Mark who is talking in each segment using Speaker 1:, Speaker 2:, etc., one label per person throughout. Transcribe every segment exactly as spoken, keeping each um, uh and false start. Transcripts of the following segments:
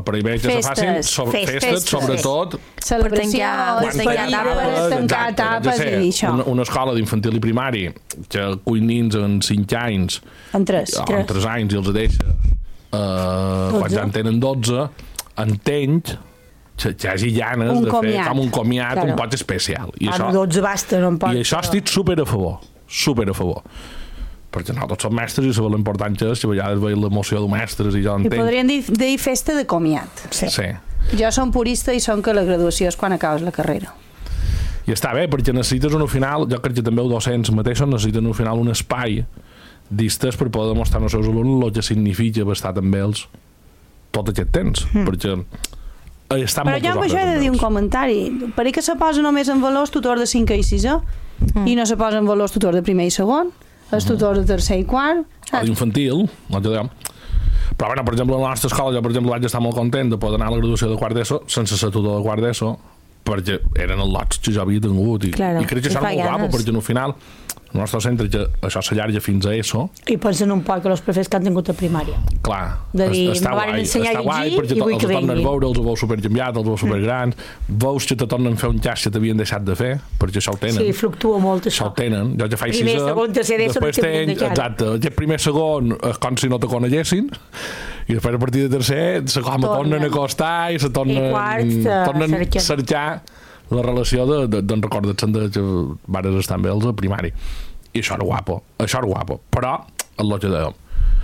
Speaker 1: Primer que se facin sobre festes, festes, sobretot
Speaker 2: celebracions, tancar etapes i això.
Speaker 1: Una, una escola d'infantil i primari que cull nins en cinc anys
Speaker 2: en tres,
Speaker 1: o en tres anys i els deixa eh, quan ja en tenen dotze, entenc que hi hagi ganes
Speaker 2: un
Speaker 1: de
Speaker 2: comiat.
Speaker 1: fer com un comiat
Speaker 2: claro.
Speaker 1: un poc especial i
Speaker 2: ah,
Speaker 1: això,
Speaker 2: dotze basta, no em pot,
Speaker 1: i això estic super a favor super a favor perquè nosaltres som mestres i sabem l'important que és que a vegades veiem l'emoció de mestres i jo entenc.
Speaker 2: I podríem dir, dir festa de comiat.
Speaker 1: Sí. sí.
Speaker 2: Jo som purista i som que la graduació és quan acabes la carrera.
Speaker 1: I està bé, perquè necessites un final, jo crec que també els docents mateixos necessiten un final un espai distès per poder demostrar als seus alumnes el que significa estar amb ells tot aquest temps, mm. perquè estan
Speaker 2: però jo amb això he de dir un comentari, per que se posa només en valor el tutor de cinquè i sisè mm. i no se posa en valor el tutor de primer i segon, els tutors de tercer i quart,
Speaker 1: o d'infantil, no te diem. Però bueno, per exemple, a la nostra escola jo per exemple vaig estar molt content de poder anar a la graduació de quart d'ESO sense ser tutor de quart d'ESO perquè eren els lots que jo havia tingut i,
Speaker 2: claro,
Speaker 1: i crec que això era molt guapo perquè al final el nostre centre que això s'allarga fins a ESO
Speaker 2: i pensen un poc que els professors que han tingut a primària
Speaker 1: clar,
Speaker 2: de dir,
Speaker 1: està guai, està guai perquè to, els tornen a veure, els veus supercanviats els veus supergrans, mm. veus que te tornen a fer un xas que t'havien deixat de fer perquè això ho tenen
Speaker 2: sí, fluctua molt això
Speaker 1: això ho tenen, jo ja faig
Speaker 2: primer,
Speaker 1: sisè
Speaker 2: segon, tercer,
Speaker 1: després tenc, exacte, aquest primer segon és com si no te coneguessin i després a partir de tercer se com a tornen a costar i se tornen,
Speaker 2: I quarts,
Speaker 1: tornen a cercar la relació de, de, d'en recorda't de que vares estar amb ells a primari i això era guapo, això era guapo però el que dèiem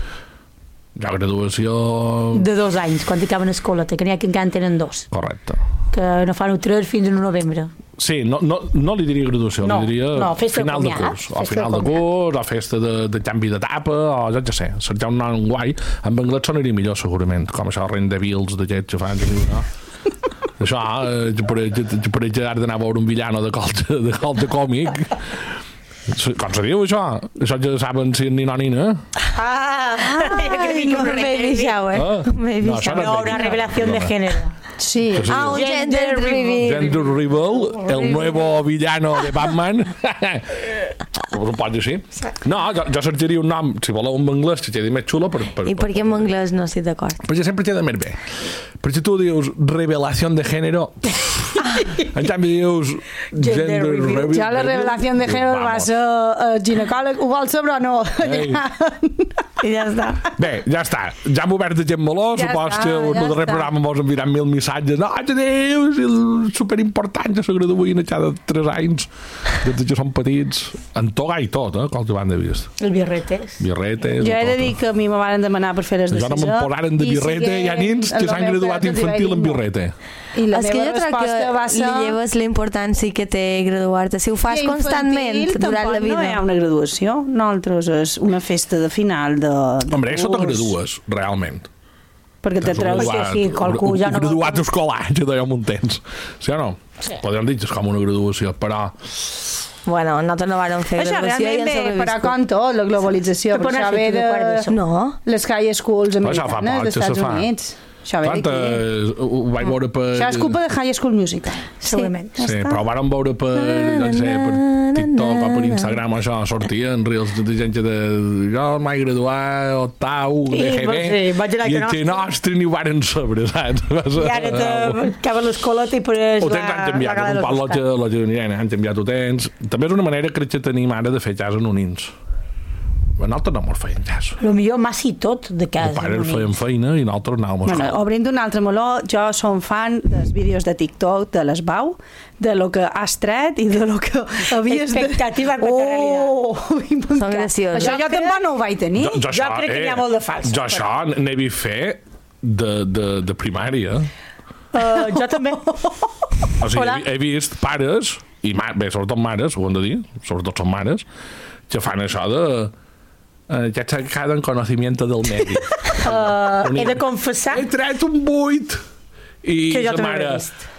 Speaker 1: la graduació
Speaker 2: de dos anys, quan acaben escola que n'hi ha que encara en tenen dos
Speaker 1: correcte
Speaker 2: que no fan un tres fins a novembre
Speaker 1: sí, no, no, no li diria graduació
Speaker 2: no,
Speaker 1: li diria
Speaker 2: no,
Speaker 1: final de curs o final de curs, o festa de, de canvi d'etapa o jo ja sé, cercar un nom guai en anglès sonaria millor segurament com això rendevils d'aquests que fan no? això, eh, jo per això ara d'anar a veure un villano de colta, de colta còmic com se diu això? Això ja saben si ni no ni no
Speaker 2: ah, ai, no m'he deixat eh?
Speaker 1: ah,
Speaker 2: no m'he deixat no, no, una revelació de género sí,
Speaker 3: ah, un gender reveal
Speaker 1: gender reveal, el nuevo villano de Batman ho pots dir així? No, jo, jo cercaria un nom si voleu en anglès que quedi més xulo per, per,
Speaker 3: i per què en anglès no estic d'acord?
Speaker 1: perquè sempre queda més bé perquè tu dius revelació de género en canvi dius
Speaker 2: gender reveal ja la revelació de género va ser uh, ginecòleg, ho vols saber o no? i ja està
Speaker 1: bé, ja està, ja hem obert aquest meló ja supos que en el darrer programa mos enviaran mil missatges no, ja dius, superimportant que se graduïn a cada tres anys des que són petits en toga i tot, eh, qualque banda he vist
Speaker 2: el birretes
Speaker 1: birretes
Speaker 2: jo he de dir que a mi me van demanar per fer les de
Speaker 1: jo no me'n posaren de birrete hi ha nins que s'han graduat infantil en birrete
Speaker 3: i la és meva resposta va ser li lleves la importància que té graduar-te si ho fas constantment durant la vida
Speaker 2: no hi ha una graduació, nosaltres és una festa de final de, de
Speaker 1: hombre, això te gradues, realment
Speaker 2: perquè te treus que sí, qualcú ja no
Speaker 1: graduat escolar, que dèiem un temps sí o no? Sí. Podríem dir que és com una graduació però
Speaker 3: bueno, nosaltres no vàrem fer
Speaker 2: això
Speaker 3: graduació
Speaker 2: realment ve per a com tot la globalització per això ve de
Speaker 3: no.
Speaker 2: les high schools americanes dels Estats Units això ve
Speaker 1: d'aquí ho vaig veure per
Speaker 2: això és culpa de High School Musical segurament
Speaker 1: sí, sí però ho vàrem veure per, no sé, per TikTok o per Instagram això sortien reels de gent de jo m'he graduat octau de G B i el que nostre ni ho varen saber saps?
Speaker 2: i ara t'acaba l'escoleta i per
Speaker 1: ho tens han canviat un poc la que anirem han canviat ho tens també és una manera crec que tenim ara de fer jazz en unins nosaltres no mos feien cas
Speaker 2: potser massa i tot de casa
Speaker 1: el pare feien feina i nosaltres anàvem a
Speaker 2: bueno, obrint un altre meló jo som fan dels vídeos de TikTok de l'Esbau de lo que has tret i de lo que havies
Speaker 3: expectativa
Speaker 2: de... oh,
Speaker 3: són graciosos
Speaker 2: això jo tampoc no ho vaig tenir
Speaker 1: jo, jo,
Speaker 2: jo
Speaker 1: això,
Speaker 2: crec que
Speaker 1: eh,
Speaker 2: hi ha molt de fals
Speaker 1: jo això n'he vist fer de, de, de primària
Speaker 2: uh, jo també
Speaker 1: o sigui, he, he vist pares i ma, bé, sobretot mares, ho hem de dir sobretot són mares que fan això de Uh, ja s'ha quedat en conocimiento del medi
Speaker 2: uh, he de confessar
Speaker 1: he tret un buit i
Speaker 2: que jo
Speaker 1: sa mare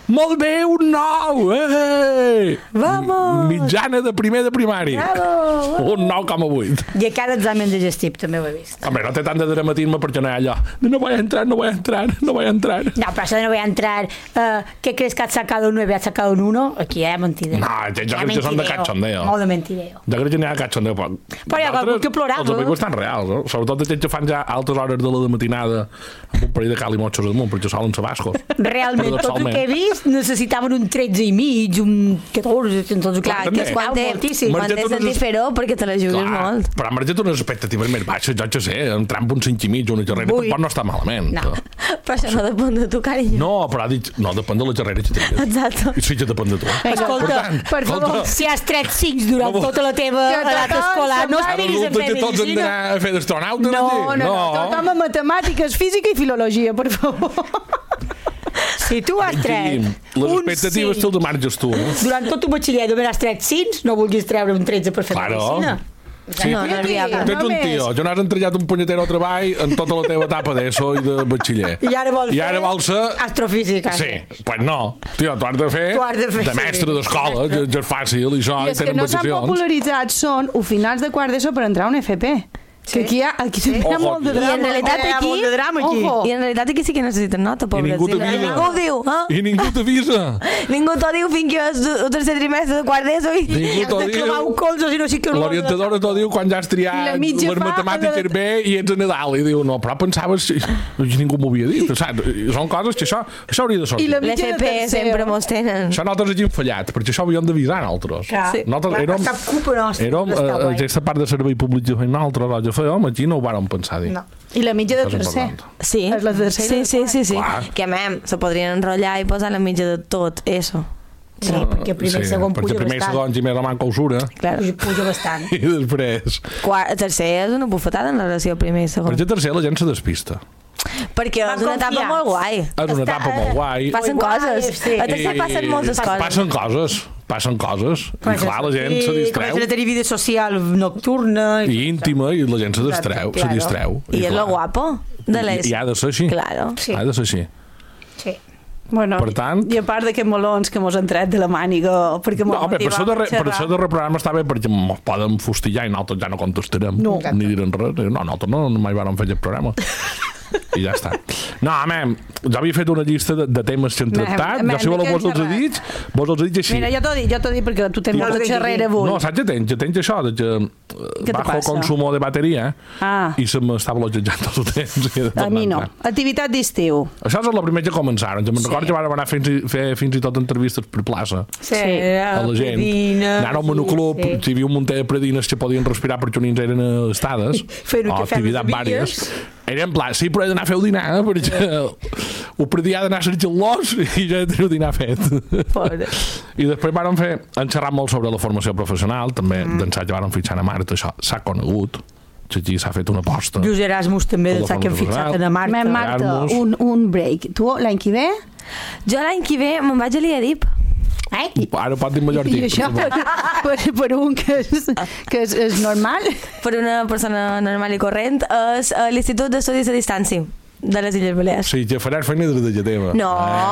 Speaker 1: Molt bé, un nou! Eh!
Speaker 3: Vamos!
Speaker 1: Mitjana de primer de primària.
Speaker 3: Bravo!
Speaker 1: Un nou coma vuit.
Speaker 4: I a cada examen digestiu també ho he vist.
Speaker 1: Home, no té tant de dramatisme perquè no hi ha allò. No voy a entrar, no voy a entrar, no voy a entrar.
Speaker 4: No, pero eso de no voy a entrar. Uh, ¿Qué crees que has sacado un nueve? ¿Has sacado un uno? Aquí hi ha mentideo.
Speaker 1: No, jo crec que són de cachondeo.
Speaker 4: Molt de mentideo.
Speaker 1: Jo crec que n'hi ha cachondeo. Però,
Speaker 4: però hi ha algú que plorava.
Speaker 1: Els amigos estan reals, no? Sobretot aquells que fan ja altes hores de la de matinada amb un parell de calimotxos damunt, perquè solen ser bascos.
Speaker 4: Realment, tot el que he vist necessitaven un tretze i mig, un catorze, tot
Speaker 3: clar, que és quan t'he sentit fer-ho perquè te la jugues molt.
Speaker 1: Però han marxat unes expectatives més baixes, jo què sé, entrant per un cinc i mig, una xerrera, tampoc no està malament.
Speaker 3: No. Però això no depèn de tu, carinyo.
Speaker 1: No, però ha dit, no, depèn de la xerrera que tenies.
Speaker 3: Exacte.
Speaker 1: I sí que depèn de tu.
Speaker 4: Escolta, per favor, si has tret cinc durant tota la teva edat escolar, no esperis a fer medicina.
Speaker 1: Tots hem d'anar a fer d'astronauta,
Speaker 2: no? No, no, tothom a matemàtiques, física i filologia, per favor.
Speaker 4: Si tu has tret
Speaker 1: les expectatives te'l marges tu.
Speaker 4: Durant tot un batxiller només has tret cinc, no vulguis treure un tretze per fer medicina.
Speaker 1: Sí,
Speaker 3: no, no és viable.
Speaker 1: Tens un tio, jo n'has entrellat un punyetero treball en tota la teva etapa d'ESO i de batxiller.
Speaker 4: I ara vols
Speaker 1: I ara vols ser...
Speaker 4: astrofísica.
Speaker 1: Sí, pues no. Tio, tu has de fer,
Speaker 4: has de, fer
Speaker 1: de mestre sí. d'escola, que, que és fàcil, i això,
Speaker 2: I els que no s'han popularitzat són o finals de quart d'ESO per entrar a un F P. Que aquí hi ha, aquí sí. hi ha molt de drama.
Speaker 3: I en realitat aquí,
Speaker 4: molt de drama aquí.
Speaker 3: I en realitat aquí sí que necessiten nota, pobres.
Speaker 1: I ningú t'avisa.
Speaker 3: Ningú ho diu, eh?
Speaker 1: I ningú t'avisa.
Speaker 3: Ningú t'ho diu fins que és el tercer trimestre de quart d'ESO i...
Speaker 1: Ningú t'ho diu.
Speaker 4: Colze, si no, sí que
Speaker 1: l'orientadora t'ho diu quan ja has triat les matemàtiques bé i ets a Nadal. I diu, no, però pensaves... Ningú m'ho havia dit, saps? Són coses que això, això hauria de sortir.
Speaker 3: L'F P sempre mos tenen.
Speaker 1: Això nosaltres hagin fallat, perquè això havíem d'avisar nosaltres.
Speaker 4: Sí.
Speaker 1: Nosaltres érem...
Speaker 4: Cap culpa nostra.
Speaker 1: Érem aquesta part de servei públic que feim nosaltres, ja fèiem, aquí no ho vàrem pensar dir.
Speaker 2: No. I la mitja de tercer.
Speaker 3: Sí.
Speaker 2: És la tercera.
Speaker 3: Sí, sí, sí, sí.
Speaker 1: Clar.
Speaker 3: Que, mem, se podrien enrotllar i posar la mitja de tot, eso.
Speaker 4: Sí, perquè primer i
Speaker 1: sí,
Speaker 4: segon puja
Speaker 1: bastant. Perquè primer i segon, si més o manca usura.
Speaker 3: Claro.
Speaker 4: Puja bastant.
Speaker 1: I després...
Speaker 3: Quart, tercer és una bufetada en relació a primer i segon.
Speaker 1: Perquè tercer la gent se despista.
Speaker 3: Perquè és una etapa molt guai.
Speaker 1: És una etapa molt guai.
Speaker 3: Passen coses. A tercer passen moltes coses.
Speaker 1: Passen coses. Passen coses. I clar, la gent se distreu.
Speaker 4: Comença a tenir vida social nocturna.
Speaker 1: I íntima, i la gent se distreu. Se distreu.
Speaker 3: I és lo guapo de les...
Speaker 1: I ha de ser així.
Speaker 3: Claro.
Speaker 1: Ha de ser així.
Speaker 4: Sí.
Speaker 2: Bueno,
Speaker 1: per tant...
Speaker 2: i a part d'aquests melons que mos han tret de la màniga perquè
Speaker 1: no, bé, per això de, re, per això de reprogramar està bé perquè mos poden fustillar i nosaltres ja no contestarem
Speaker 2: no,
Speaker 1: ni direm res. No, nosaltres no, no mai vam fer aquest programa. I ja està. No, home, jo havia fet una llista de, de temes que hem tractat. Jo si voleu vos els he dit, vos els he dit així.
Speaker 2: Mira, jo t'ho dic, jo t'ho dic perquè tu tens molta xerrera avui.
Speaker 1: No, saps què tens? Tens això, de que bajo consumo de bateria
Speaker 2: ah.
Speaker 1: i se m'està bloquejant tot el temps.
Speaker 2: A mi no. Activitat d'estiu.
Speaker 1: Això és la primera que començaven. Jo me'n sí. recordo que vam anar fins i, fer fins i tot entrevistes per plaça.
Speaker 4: Sí.
Speaker 1: A la gent. Anant al monoclub, sí, sí. Hi havia un munt de predines que podien respirar perquè uns eren estades.
Speaker 4: Fent
Speaker 1: o activitats vàries. Era en pla, sí, però he d'anar a fer el dinar, eh, perquè ho predia d'anar a servir l'os i ja he de tenir el dinar fet. I després vam fer, hem xerrat molt sobre la formació professional, també mm. d'ençà que vam fitxar a Marta, això s'ha conegut, que aquí s'ha fet una aposta.
Speaker 4: Lluís Erasmus també, d'ençà que hem fitxat a Marta.
Speaker 2: Marta, un, un break. Tu l'any que ve?
Speaker 3: Jo l'any que ve me'n vaig a l'I A D I P.
Speaker 2: Eh?
Speaker 1: Ara pot dir mallorquí.
Speaker 2: I això per, per, per un que és, que és, és normal?
Speaker 3: Per una persona normal i corrent és l'Institut d'Estudis a Distància de les Illes Balears.
Speaker 1: Sí, que faràs feina des de Lletema.
Speaker 3: No.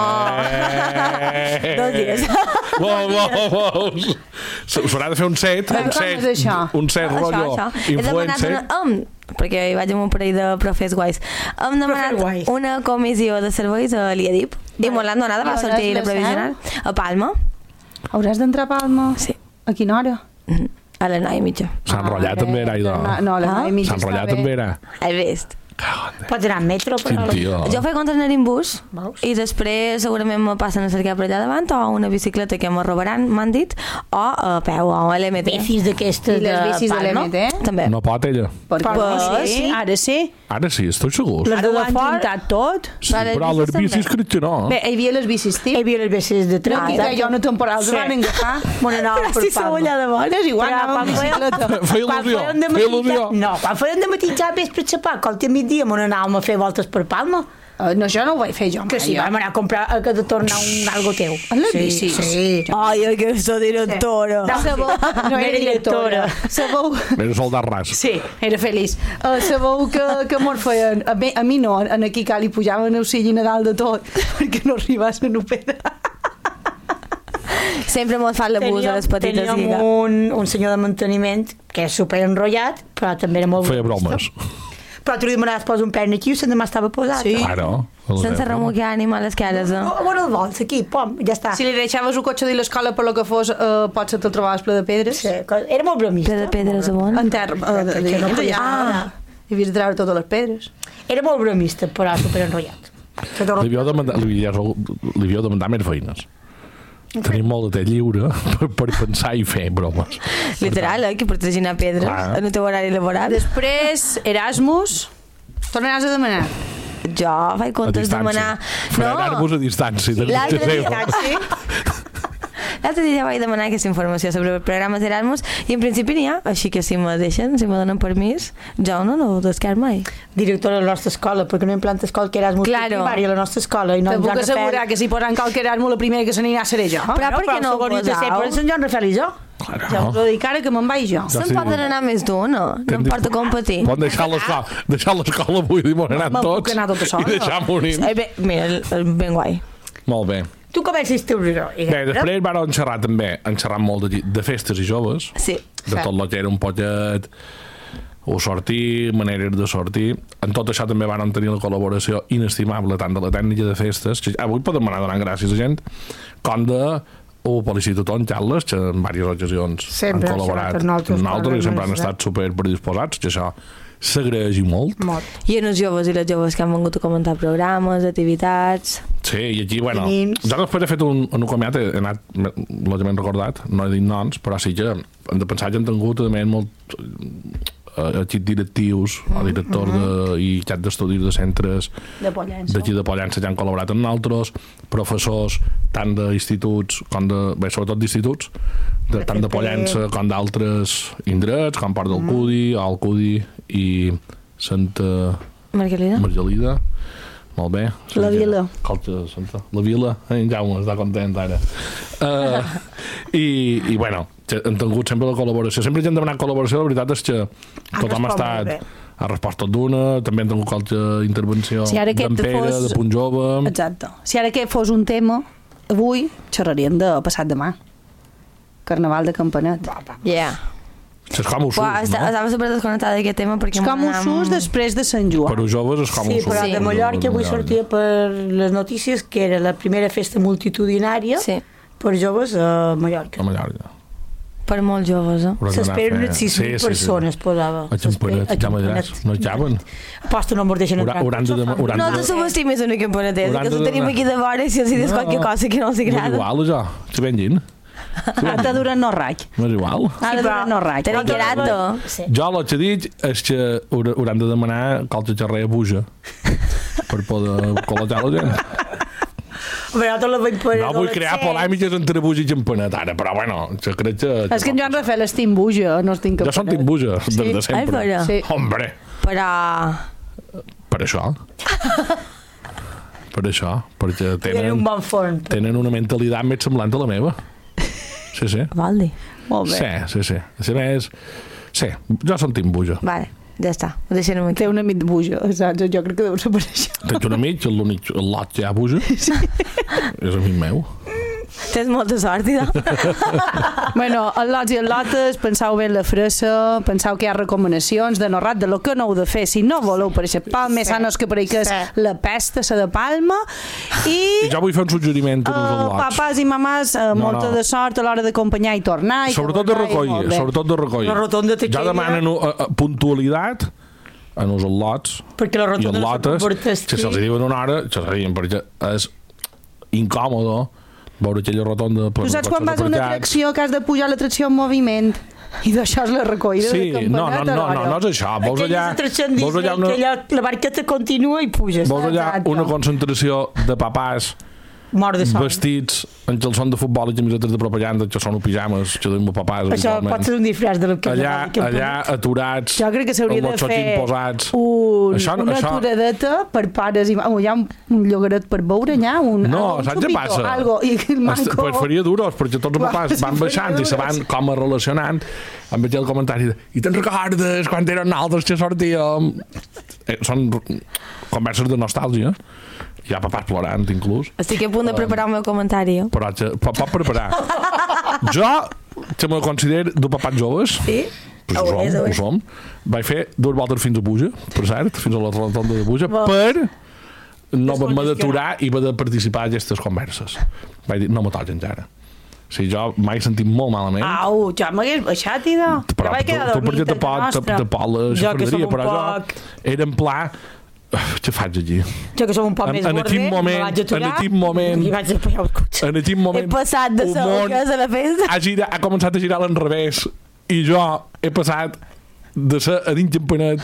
Speaker 1: Eh...
Speaker 3: Dos dies.
Speaker 1: Wow, wow, wow. S'haurà de fer un set.
Speaker 2: Un set,
Speaker 1: un set rotllo influencer.
Speaker 3: Um, perquè hi vaig amb un parell de profes guais. Hem demanat una comissió de serveis a l'I A D I P i molt l'han donada, va sortir la previsional. A Palma.
Speaker 2: Hauràs d'entrar a Palma?
Speaker 3: Sí.
Speaker 2: A quina hora?
Speaker 3: A les nou i mitja.
Speaker 1: Sant Enrotllat també era, idò.
Speaker 2: No, a les nou i mitja
Speaker 1: Sant Enrotllat també era.
Speaker 3: Has vist?
Speaker 4: Pots anar en metro, però...
Speaker 3: Jo faig contra anar en bus i després segurament me passen a cercar per allà davant o una bicicleta que me robaran, m'han dit, o a peu, o a l'M T.
Speaker 4: Bicis d'aquestes de
Speaker 2: bicis de l'M T?
Speaker 3: També.
Speaker 1: No pot, ella.
Speaker 2: Perquè no sí. Ara sí.
Speaker 1: Ara sí, estic segur.
Speaker 2: Les de fora tot.
Speaker 1: Sí, però les bicis crec que no.
Speaker 2: Bé, hi havia les bicis tip.
Speaker 4: Hi havia les bicis de tren.
Speaker 2: Que jo una temporada els van agafar.
Speaker 4: Bueno, anava per Palma.
Speaker 2: Si allà de vora, és igual, anava amb bicicleta.
Speaker 1: Feia il·lusió, feia il·lusió.
Speaker 4: No, quan feien de matisar vespre xapar, que al temps migdia m'on anàvem a fer voltes per Palma.
Speaker 2: Uh, no, això no ho vaig fer jo.
Speaker 4: Que sí, vam anar a comprar, a que de tornar un algo teu.
Speaker 2: En les bicis?
Speaker 4: Sí.
Speaker 3: Ai, aquesta directora.
Speaker 2: No, sabeu, no era directora. Sabeu...
Speaker 1: Era soldat ras.
Speaker 2: Sí, era feliç. Uh, sabeu que, que mos feien... A mi, a mi no, en aquí cal hi pujaven auxili Nadal de tot, perquè no arribassin a operar.
Speaker 3: Sempre mos fa l'abús a les petites.
Speaker 4: Teníem un, un senyor de manteniment que és super enrotllat, però també era molt...
Speaker 1: Feia bromes.
Speaker 4: Però tu li demanaves posa un pern aquí i se'n demà estava posat.
Speaker 2: Sí.
Speaker 1: Claro.
Speaker 3: Sense remugar ni males cares, eh?
Speaker 4: Oh, on el vols? Aquí, pom, ja està.
Speaker 2: Si li deixaves un cotxe de l'escola per lo que fos, eh, potser te'l trobaves ple de pedres.
Speaker 4: Sí, era molt bromista.
Speaker 3: Ple de pedres a on?
Speaker 2: En terra, eh, de, de, de, de, ah, i havies de treure totes les pedres.
Speaker 4: Era molt bromista, però super enrotllat.
Speaker 1: Li havíeu de mandar, li havíeu, li havíeu de mandar més feines. Tenim molt de temps lliure per, per pensar i fer bromes.
Speaker 3: Literal, eh? Que per traginar pedres
Speaker 1: Clar.
Speaker 3: en el teu horari laboral.
Speaker 2: Després, Erasmus, tornaràs a demanar.
Speaker 3: Jo faig
Speaker 1: A
Speaker 3: comptes de
Speaker 1: distància.
Speaker 3: demanar...
Speaker 1: Farà Erasmus a distància.
Speaker 3: L'altre
Speaker 1: de-
Speaker 3: dia, sí. L'altre dia vaig demanar aquesta informació sobre programes Erasmus i en principi n'hi ha, així que si me deixen, si me donen permís, jo no no ho descarto mai.
Speaker 4: Directora de la nostra escola, perquè no hi ha planta escola que Erasmus
Speaker 3: Claro.
Speaker 4: primària a la nostra escola. I no
Speaker 2: Te puc
Speaker 4: Joan
Speaker 2: assegurar
Speaker 4: Rafel.
Speaker 2: que si posaran qualque Erasmus, la primera que se n'anirà seré jo.
Speaker 3: Però per què no ho
Speaker 4: Però
Speaker 3: posau?
Speaker 4: Sant Joan Rafel i jo.
Speaker 1: Claro.
Speaker 2: Ja us ho dic ara que me'n vaig jo.
Speaker 1: Ja
Speaker 3: Se'n
Speaker 1: sí,
Speaker 3: poden anar més d'un, no? No
Speaker 1: T'hem
Speaker 3: em
Speaker 1: dit-
Speaker 3: porta a competir.
Speaker 1: Pot deixar l'escola, deixar l'escola avui i m'ho anant
Speaker 2: Me'n puc
Speaker 1: tots
Speaker 2: anar tota sola.
Speaker 1: i deixar morir.
Speaker 3: Eh, bé, mira, el- el- ben guai.
Speaker 1: Molt bé.
Speaker 4: Tu comences a historiador.
Speaker 1: Bé, després vam xerrar també, hem xerrat molt de, de festes i joves,
Speaker 3: Sí.
Speaker 1: de tot el que era un poquet o sortir, maneres de sortir. En tot això també van tenir la col·laboració inestimable tant de la tècnica de festes, que avui podem anar donant gràcies a gent, com de o Policitató en Carles, que en diverses ocasions
Speaker 4: Sempre
Speaker 1: han
Speaker 4: han
Speaker 1: col·laborat
Speaker 4: xerrat amb nosaltres,
Speaker 1: amb nosaltres i sempre han
Speaker 4: parlant,
Speaker 1: estat super predisposats, que això s'agraeix i molt.
Speaker 4: Molt.
Speaker 3: I en els joves i les joves que han vengut a comentar programes, activitats...
Speaker 1: Sí, i aquí, bueno,
Speaker 4: Tenim-
Speaker 1: jo després he fet un, un comiat, he anat, lògicament recordat, no he dit noms, però sí que hem de pensar que hem tingut també molt eh, equips directius, o directors de, i cap d'estudis de centres
Speaker 2: De Pollença.
Speaker 1: d'aquí de Pollença que han col·laborat amb nosaltres, professors tant d'instituts com de, bé, sobretot d'instituts, de, tant de Pollença com d'altres indrets, com Port del Cudi, Alt Cudi i Santa
Speaker 3: Margalida?
Speaker 1: Margalida. Molt bé.
Speaker 2: La Vila.
Speaker 1: Colta de Santa. La Vila. Eh, en Jaume està content ara. Uh, i, I, bueno, que hem tingut sempre la col·laboració. Sempre que hem demanat col·laboració, la veritat és que tothom ha
Speaker 4: respost
Speaker 1: estat...
Speaker 4: molt bé.
Speaker 1: Ha respost tot d'una, també hem tingut qualque intervenció
Speaker 2: Si ara
Speaker 1: d'en
Speaker 2: aquest
Speaker 1: Pere,
Speaker 2: fos-
Speaker 1: de Punt Jove...
Speaker 2: Exacte. Si ara aquest fos un tema, avui xerraríem de passat demà. Carnaval de Campanet.
Speaker 3: Yeah.
Speaker 1: És com us
Speaker 3: Uah,
Speaker 1: sus,
Speaker 3: esta-
Speaker 1: no?
Speaker 3: estava super desconnectada d'aquest tema perquè...
Speaker 2: És com un
Speaker 3: m'anava-
Speaker 2: sus després de Sant Joan.
Speaker 1: Per als joves és com
Speaker 4: Sí,
Speaker 1: un sus.
Speaker 4: però
Speaker 3: Sí.
Speaker 4: de Mallorca avui sortia per les notícies que era la primera festa multitudinària
Speaker 3: Sí,
Speaker 4: per joves a Mallorca.
Speaker 1: A Mallorca.
Speaker 3: per molts joves, eh?
Speaker 1: Hauran d'anar a
Speaker 4: S'esperen
Speaker 1: fer-
Speaker 4: unes sis mil
Speaker 1: Sí, sí, sí.
Speaker 4: persones, posava.
Speaker 1: A Campanet, ja m'agrades. No hi caben.
Speaker 4: Aposto no mos deixen
Speaker 1: Haurà-
Speaker 4: entrar.
Speaker 1: hauran de demà- hauran
Speaker 3: No
Speaker 1: de-
Speaker 3: te subestimis una campanetesa,
Speaker 1: Hauran
Speaker 3: que
Speaker 1: de
Speaker 3: els tenim
Speaker 1: donar-
Speaker 3: aquí de vora i si els dius
Speaker 1: No.
Speaker 3: qualque cosa que no els
Speaker 1: M'és
Speaker 3: agrada.
Speaker 1: igual, això. Si vengin.
Speaker 2: Ara durant no raig.
Speaker 1: M'és igual.
Speaker 2: Ara durant no raig.
Speaker 3: Tenim querato.
Speaker 4: Sí.
Speaker 1: Jo el que dic és que haur- hauran de demanar qualque xerrer a puja per poder col·locar la gent.
Speaker 4: Però jo te la veig per
Speaker 1: No vull crear polèmiques entre buja i campanet ara, però bueno, jo crec que...
Speaker 2: És que en Joan Rafel és Tim Buja, no és Tim
Speaker 1: Jo som
Speaker 2: Campanet.
Speaker 1: Tim Buja, des de
Speaker 3: Ai,
Speaker 1: sempre.
Speaker 3: però...
Speaker 2: Sí.
Speaker 1: Hombre,
Speaker 3: Però...
Speaker 1: per això. Per això, perquè
Speaker 4: Tenen
Speaker 1: tenen,
Speaker 4: un bon forn.
Speaker 1: tenen una mentalitat més semblant a la meva. Sí, sí.
Speaker 3: Vol dir?
Speaker 2: Molt bé.
Speaker 1: Sí, sí, sí. Si més... Sí, jo som Tim Buja.
Speaker 3: Vale, ja està. Ho deixem aquí.
Speaker 2: Té un amic Buja, saps? Jo crec que deu ser per això.
Speaker 1: Tens un amic, l'únic el lot que hi ha a Buja. És amic meu.
Speaker 3: Tens molta sort, idò.
Speaker 2: Bueno, els lots i els lotes, penseu bé en la fressa, penseu que hi ha recomanacions de no rat, de lo que no heu de fer. Si no voleu per això palma, sí. sanos que per ahí que és
Speaker 4: Sí.
Speaker 2: la pesta, la de palma, i...
Speaker 1: I jo vull fer un suggeriment a
Speaker 2: Uh,
Speaker 1: els lots.
Speaker 2: papàs i mamàs, uh,
Speaker 1: No,
Speaker 2: molta
Speaker 1: no.
Speaker 2: de sort a l'hora d'acompanyar i tornar. I
Speaker 1: Sobretot de
Speaker 2: treballar, i molt
Speaker 1: recollir,
Speaker 2: bé.
Speaker 1: sobretot de recollir.
Speaker 4: La rotonda té
Speaker 1: Ja
Speaker 4: que
Speaker 1: demanen uh, uh, puntualitat en els lots
Speaker 4: Perquè la
Speaker 1: i
Speaker 4: rotonda
Speaker 1: els
Speaker 4: no
Speaker 1: lotes,
Speaker 4: se comporta
Speaker 1: que se'ls diuen una hora, que se'ls diuen perquè és incòmodo veure aquella rotonda per
Speaker 2: Tu saps quan
Speaker 1: cotxes
Speaker 2: vas a una
Speaker 1: aparcats.
Speaker 2: atracció que has de pujar l'atracció en moviment i d'això és la recollida
Speaker 1: Sí,
Speaker 2: de
Speaker 1: no, no,
Speaker 2: Campanet
Speaker 1: no,
Speaker 2: a
Speaker 1: no,
Speaker 2: l'hora.
Speaker 1: no és això. Vols allà, vols allà una,
Speaker 4: que allà, la barqueta continua i puges.
Speaker 1: vols allà
Speaker 4: Exacte.
Speaker 1: una concentració de papàs
Speaker 4: Mort de son.
Speaker 1: vestits en calçons de futbol i camisetes de propaganda, que són pijames, que duim papàs.
Speaker 4: Això
Speaker 1: habitualment.
Speaker 4: pot ser un disfraç de la que
Speaker 1: Allà, allà aturats,
Speaker 2: Jo crec que s'hauria
Speaker 1: amb
Speaker 2: de
Speaker 1: els xots
Speaker 2: fer
Speaker 1: imposats.
Speaker 2: un,
Speaker 1: Això no-
Speaker 2: una
Speaker 1: això-
Speaker 2: aturadeta per pares i... Oh, hi ha un, un llogaret per beure allà, un,
Speaker 1: No,
Speaker 2: un
Speaker 1: saps què
Speaker 2: xupito,
Speaker 1: passa?
Speaker 2: algo, i el manco...
Speaker 1: Est- Pues faria duros, perquè tots els
Speaker 2: Clar,
Speaker 1: papàs
Speaker 2: sí,
Speaker 1: van
Speaker 2: faria
Speaker 1: baixant i se van
Speaker 2: duros.
Speaker 1: com a relacionant amb aquell comentari de i te'n recordes quan eren altres que sortíem? Eh, són converses de nostàlgia. Hi ha papàs plorant, inclús.
Speaker 3: Estic a punt de preparar el meu comentari. eh?
Speaker 1: Però que, pot, pot preparar. Jo, que me considero de papats joves,
Speaker 4: Sí?
Speaker 1: pues ho, som, ho som, vaig fer dues voltes fins a Buja, per cert, fins a la rotonda de Buja, per no m'he d'aturar i m'he de participar en aquestes converses. Vaig dir, no me toca encara. O sigui, jo m'he sentit molt malament.
Speaker 2: Au, jo m'hagués baixat, idò.
Speaker 1: Però
Speaker 2: vaig quedar
Speaker 1: tu, tu
Speaker 2: dormit
Speaker 1: perquè te
Speaker 2: a
Speaker 1: pot,
Speaker 2: casa
Speaker 1: te, te pot la
Speaker 4: Jo que som
Speaker 1: xafarderia,
Speaker 4: un
Speaker 1: però
Speaker 4: poc-
Speaker 1: jo era en pla... "Uf, què faig aquí?
Speaker 4: Jo que som un poc
Speaker 1: En-
Speaker 4: més
Speaker 1: en
Speaker 4: gorda,
Speaker 1: quin moment-
Speaker 4: me vaig aturar
Speaker 1: en quin moment-
Speaker 4: i vaig apujar el cotxe.
Speaker 1: En aquell moment...
Speaker 3: He passat de
Speaker 1: el
Speaker 3: ser
Speaker 1: món
Speaker 3: a la festa.
Speaker 1: ha, girat, ha començat a girar a l'enrevés i jo he passat de ser a dins Campanet,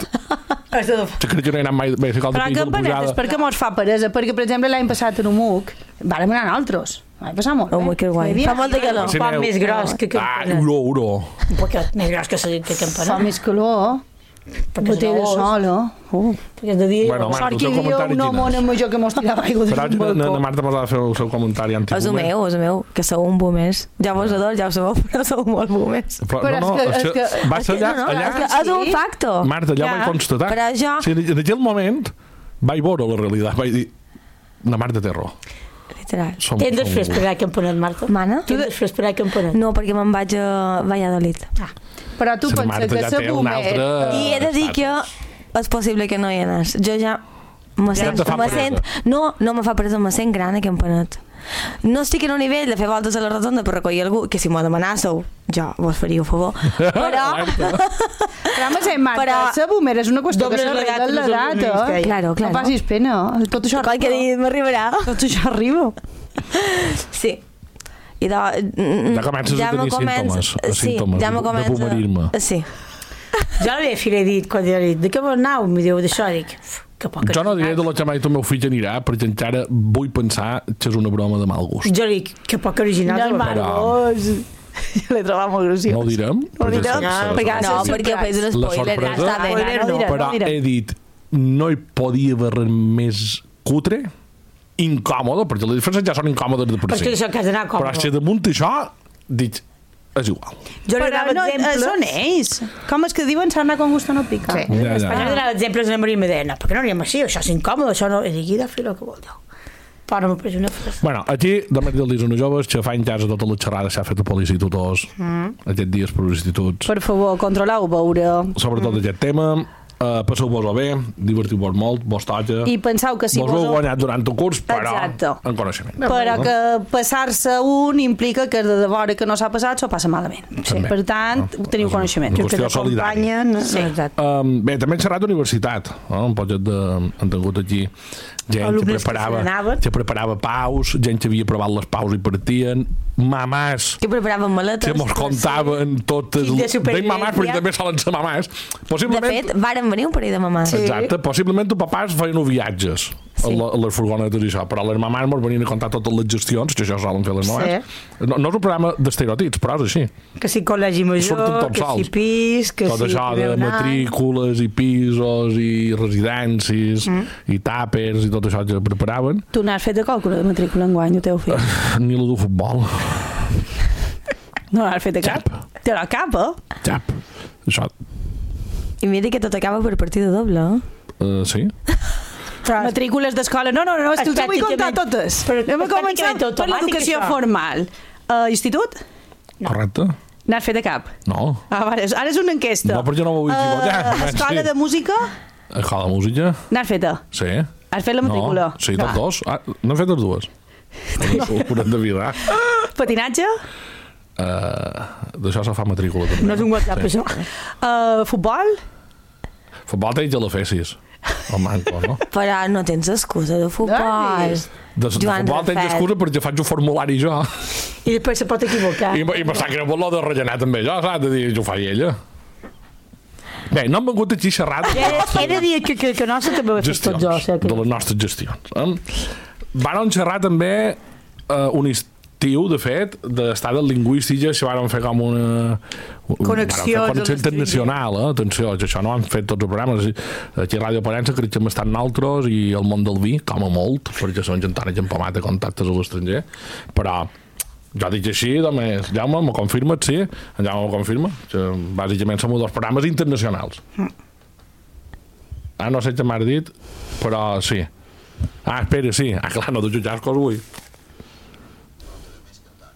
Speaker 1: que crec que no he anat mai bé, si cal de
Speaker 2: Però
Speaker 1: pis
Speaker 2: que
Speaker 1: a la
Speaker 2: Campanet és
Speaker 1: pujada.
Speaker 2: perquè mos fa peresa, perquè, per exemple, l'any passat en Umuc vàrem anar nosaltres. Vaig passar molt bé.
Speaker 3: Home, que guai.
Speaker 2: Hi havia-
Speaker 3: Fa molta calor.
Speaker 4: Un poc més gros que
Speaker 1: Ah,
Speaker 4: Campanet.
Speaker 1: euro, euro.
Speaker 4: Un poquet més gros que, que
Speaker 2: Fa
Speaker 4: Campanet.
Speaker 2: més calor.
Speaker 4: Perquè
Speaker 2: Botella
Speaker 4: és
Speaker 2: sola. Uh.
Speaker 4: Perquè és de dia...
Speaker 1: Bueno,
Speaker 4: Bueno,
Speaker 1: Marta,
Speaker 2: Sort
Speaker 1: el
Speaker 2: que
Speaker 1: teu
Speaker 2: hi havia
Speaker 1: comentari
Speaker 2: un home
Speaker 1: quin és?
Speaker 2: major que mos tirava aigua des
Speaker 1: Però
Speaker 2: d'un
Speaker 1: na, na
Speaker 2: balcó.
Speaker 1: Marta m'ha de fer el seu comentari anti
Speaker 3: És el meu, és el meu, que sou un boomers. Ja vos adoro, ja ho sabeu, però sou molt boomers.
Speaker 1: Però,
Speaker 2: Però
Speaker 1: no, no,
Speaker 2: és que-
Speaker 1: és
Speaker 2: és
Speaker 1: que,
Speaker 2: que-
Speaker 1: va ser allà,
Speaker 3: No, no,
Speaker 1: allà
Speaker 3: és, que és un
Speaker 2: Sí.
Speaker 3: facto.
Speaker 1: Marta, allà
Speaker 2: Ja.
Speaker 1: ho vaig constatar.
Speaker 3: Però jo-
Speaker 1: O sigui, en aquell moment vaig veure la realitat, vaig dir, la Marta té raó.
Speaker 3: Literal.
Speaker 1: Som,
Speaker 4: Tens
Speaker 1: som
Speaker 4: després per anar a Campanet, Marta?
Speaker 3: Mana?
Speaker 4: Tens després per anar a Campanet?
Speaker 3: No, perquè me'n vaig a Valladolid.
Speaker 2: Però tu
Speaker 1: Si la
Speaker 2: pensa
Speaker 1: Marta
Speaker 2: que
Speaker 1: ja
Speaker 2: ser
Speaker 1: té un
Speaker 2: boomer...
Speaker 1: altre...
Speaker 3: I he de dir que és possible que no hi anés. Jo ja me
Speaker 1: Ja
Speaker 3: sent,
Speaker 1: te fa
Speaker 3: me
Speaker 1: peresa.
Speaker 3: sent, no, no me fa presa, me sent gran a Campanet. No estic en un nivell de fer voltes a la rotonda per recollir algú, que si m'ho demanássiu, jo vos faria un favor. Però,
Speaker 2: Però, home, sí, Marta,
Speaker 3: Però-
Speaker 2: ser boomer és una qüestió que
Speaker 4: Dobles
Speaker 2: s'arregla
Speaker 4: l'edat,
Speaker 2: l'edat,
Speaker 4: no som
Speaker 2: eh?
Speaker 4: boomers,
Speaker 3: claro,
Speaker 2: No
Speaker 3: claro.
Speaker 2: passis pena. Tot això
Speaker 3: Qualque
Speaker 2: arriba.
Speaker 3: dia m'arribarà.
Speaker 2: Tot això arriba.
Speaker 3: Sí. I de,
Speaker 1: Ja comences a tenir símptomes, a
Speaker 3: sí,
Speaker 1: símptomes
Speaker 3: ja me
Speaker 1: de- de
Speaker 3: comença,
Speaker 1: boomerisme.
Speaker 3: Sí.
Speaker 4: Jo la meva filla he dit, quan he dit, de què vol anar? Em diu d'això, dic, "Uf, que poc.
Speaker 1: Jo no diré de la que mai el meu fill anirà, perquè encara vull pensar que és una broma de mal gust.
Speaker 4: Jo dic, que poc original.
Speaker 2: No,
Speaker 4: és la
Speaker 2: Marcos. Jo l'he trobat molt graciós.
Speaker 1: No ho direm?
Speaker 2: No ho direm,
Speaker 1: se- se-
Speaker 2: perquè
Speaker 1: se-
Speaker 3: No,
Speaker 2: sí,
Speaker 3: perquè fes un
Speaker 1: La
Speaker 3: spoiler.
Speaker 1: sorpresa-
Speaker 3: Ja està bé.
Speaker 2: Spoiler
Speaker 3: no,
Speaker 2: no direm.
Speaker 1: Però he dit, no hi podia haver res més cutre, incòmode, perquè les diferències ja són incòmodes de per
Speaker 4: Perquè
Speaker 1: si.
Speaker 4: això que has d'anar com...
Speaker 1: Però és que damunt això, dic, és igual.
Speaker 4: Jo li
Speaker 2: Però
Speaker 4: donava
Speaker 2: no, eh,
Speaker 4: exemples.
Speaker 2: són ells. Com és que diuen sarna con gusto no pica?
Speaker 4: Sí.
Speaker 1: Ja, ja.
Speaker 4: Jo li donava exemples a la Maria i me deia, no, perquè no anem així, això és incòmode, això no... I dic, i de fer el que vol, Déu. Però no m'ha pres una frase.
Speaker 1: Bueno, aquí, de més dels uns joves, que fa en casa tota la xerrada s'ha fet a per l'institutors, mm. aquests dies per els instituts,
Speaker 2: Per favor, controleu veure.
Speaker 1: sobretot aquest tema, uh, passeu-vos-ho bé, divertiu-vos molt, vos toca,
Speaker 2: I penseu que si
Speaker 1: vos ho
Speaker 2: vos...
Speaker 1: heu guanyat durant el curs, però
Speaker 2: Exacte.
Speaker 1: en coneixement.
Speaker 2: Però que passar-se un implica que de vora que no s'ha passat s'ho passa malament. Sí.
Speaker 1: També.
Speaker 2: Per tant,
Speaker 1: Ah,
Speaker 2: teniu
Speaker 1: és
Speaker 2: coneixement.
Speaker 1: una qüestió solidària.
Speaker 2: Sí.
Speaker 4: Exacte.
Speaker 1: Um, bé, també hem xerrat d'universitat, no? Un poc de, han tingut aquí gent que
Speaker 4: Alumnes que
Speaker 1: preparava,
Speaker 4: se n'anaven.
Speaker 1: que preparava paus, gent que havia provat les paus i partien, mamàs
Speaker 3: Que preparaven maletes.
Speaker 1: que mos contaven totes...
Speaker 4: Kit de
Speaker 1: Deim mamàs perquè
Speaker 4: supervivència.
Speaker 1: també solen ser mamàs.
Speaker 3: De
Speaker 1: Possiblement,
Speaker 3: fet, varen venir un parell de mamàs.
Speaker 1: sí. Exacte, possiblement els papàs feien viatges a,
Speaker 3: Sí.
Speaker 1: la, a les furgonetes i això, però les mamàs mos venien a contar totes les gestions, que això solen fer les mamàs. No, no és un programa d'estereotips, però és així.
Speaker 4: Que si col·legi
Speaker 1: Surten
Speaker 4: major,
Speaker 1: tots
Speaker 4: que si
Speaker 1: sols.
Speaker 4: pis, que
Speaker 1: Tot
Speaker 4: si...
Speaker 1: això de
Speaker 4: primer un any.
Speaker 1: matrícules i pisos i residències
Speaker 4: Mm.
Speaker 1: i tàpers i tot això que preparaven.
Speaker 2: Tu n'has fet de càlcul de matrícula enguany, ho teu fet.
Speaker 1: Ni la de futbol.
Speaker 2: No l'has fet de cap.
Speaker 1: Xap.
Speaker 2: Té la cap, eh?
Speaker 1: Xap. Això,
Speaker 3: I mira que tot acaba per partida doble, eh?
Speaker 1: uh, sí.
Speaker 4: Però,
Speaker 2: Matrícules d'escola. No, no, no, és que us ho vull contar
Speaker 4: pràcticament-
Speaker 2: totes.
Speaker 4: però
Speaker 2: Hem
Speaker 4: és
Speaker 2: començat
Speaker 4: pràcticament
Speaker 2: per
Speaker 4: automàtic,
Speaker 2: l'educació
Speaker 4: això.
Speaker 2: formal. Uh, institut?
Speaker 1: No. Correcte?
Speaker 2: N'has fet de cap?
Speaker 1: No.
Speaker 2: Ah, ara, és, ara és una enquesta.
Speaker 1: No, perquè no m'ho vull equivocar.
Speaker 2: Uh, escola
Speaker 1: Sí.
Speaker 2: de música?
Speaker 1: Escola de música?
Speaker 2: N'has feta?
Speaker 1: Sí.
Speaker 2: Has fet la matrícula?
Speaker 1: No, sí, tots dos. Ah, no he fet les dues. No. Ho hem de mirar.
Speaker 2: Patinatge?
Speaker 1: Uh, D'això se fa matrícula també.
Speaker 4: no és un WhatsApp,
Speaker 1: Sí.
Speaker 4: això.
Speaker 2: Uh, futbol?
Speaker 1: Futbol tens que la fessis. El manco, no?
Speaker 3: Però no tens excusa de futbol.
Speaker 2: Dais.
Speaker 1: De, de
Speaker 3: Joan
Speaker 1: futbol tens
Speaker 3: Rafel.
Speaker 1: excusa perquè faig un formulari jo.
Speaker 4: I després se pot equivocar.
Speaker 1: I, i me sap greu per de rellenar també jo, saps? De dir, jo ho faig ella. Bé, no hem vengut aquí a xerrar de
Speaker 4: He, he de dir que, que, que no sé també ho he fet tot
Speaker 1: gestions,
Speaker 4: jo. O sigui,
Speaker 1: de
Speaker 4: que...
Speaker 1: les nostres gestions. Eh? Van xerrar també eh, un estiu, de fet, d'estades lingüístiques, que van fer com una... un-
Speaker 4: Connexions
Speaker 1: varen fer
Speaker 4: a
Speaker 1: connexió
Speaker 4: l'estranger.
Speaker 1: internacional, eh? Atenció, que això no han fet tots els programes. Aquí a Ràdio Parença crec que hem estat nosaltres i el món del vi, com a molt, perquè són gent tan empamada de contactes a l'estranger, però jo dic així, només, Jaume, m'ho confirma, sí, en Jaume m'ho confirma, que bàsicament som dos programes internacionals. Ah, no sé què m'has dit, però sí. Ah, espera, sí. Ah, clar, no de jutjar que us vull.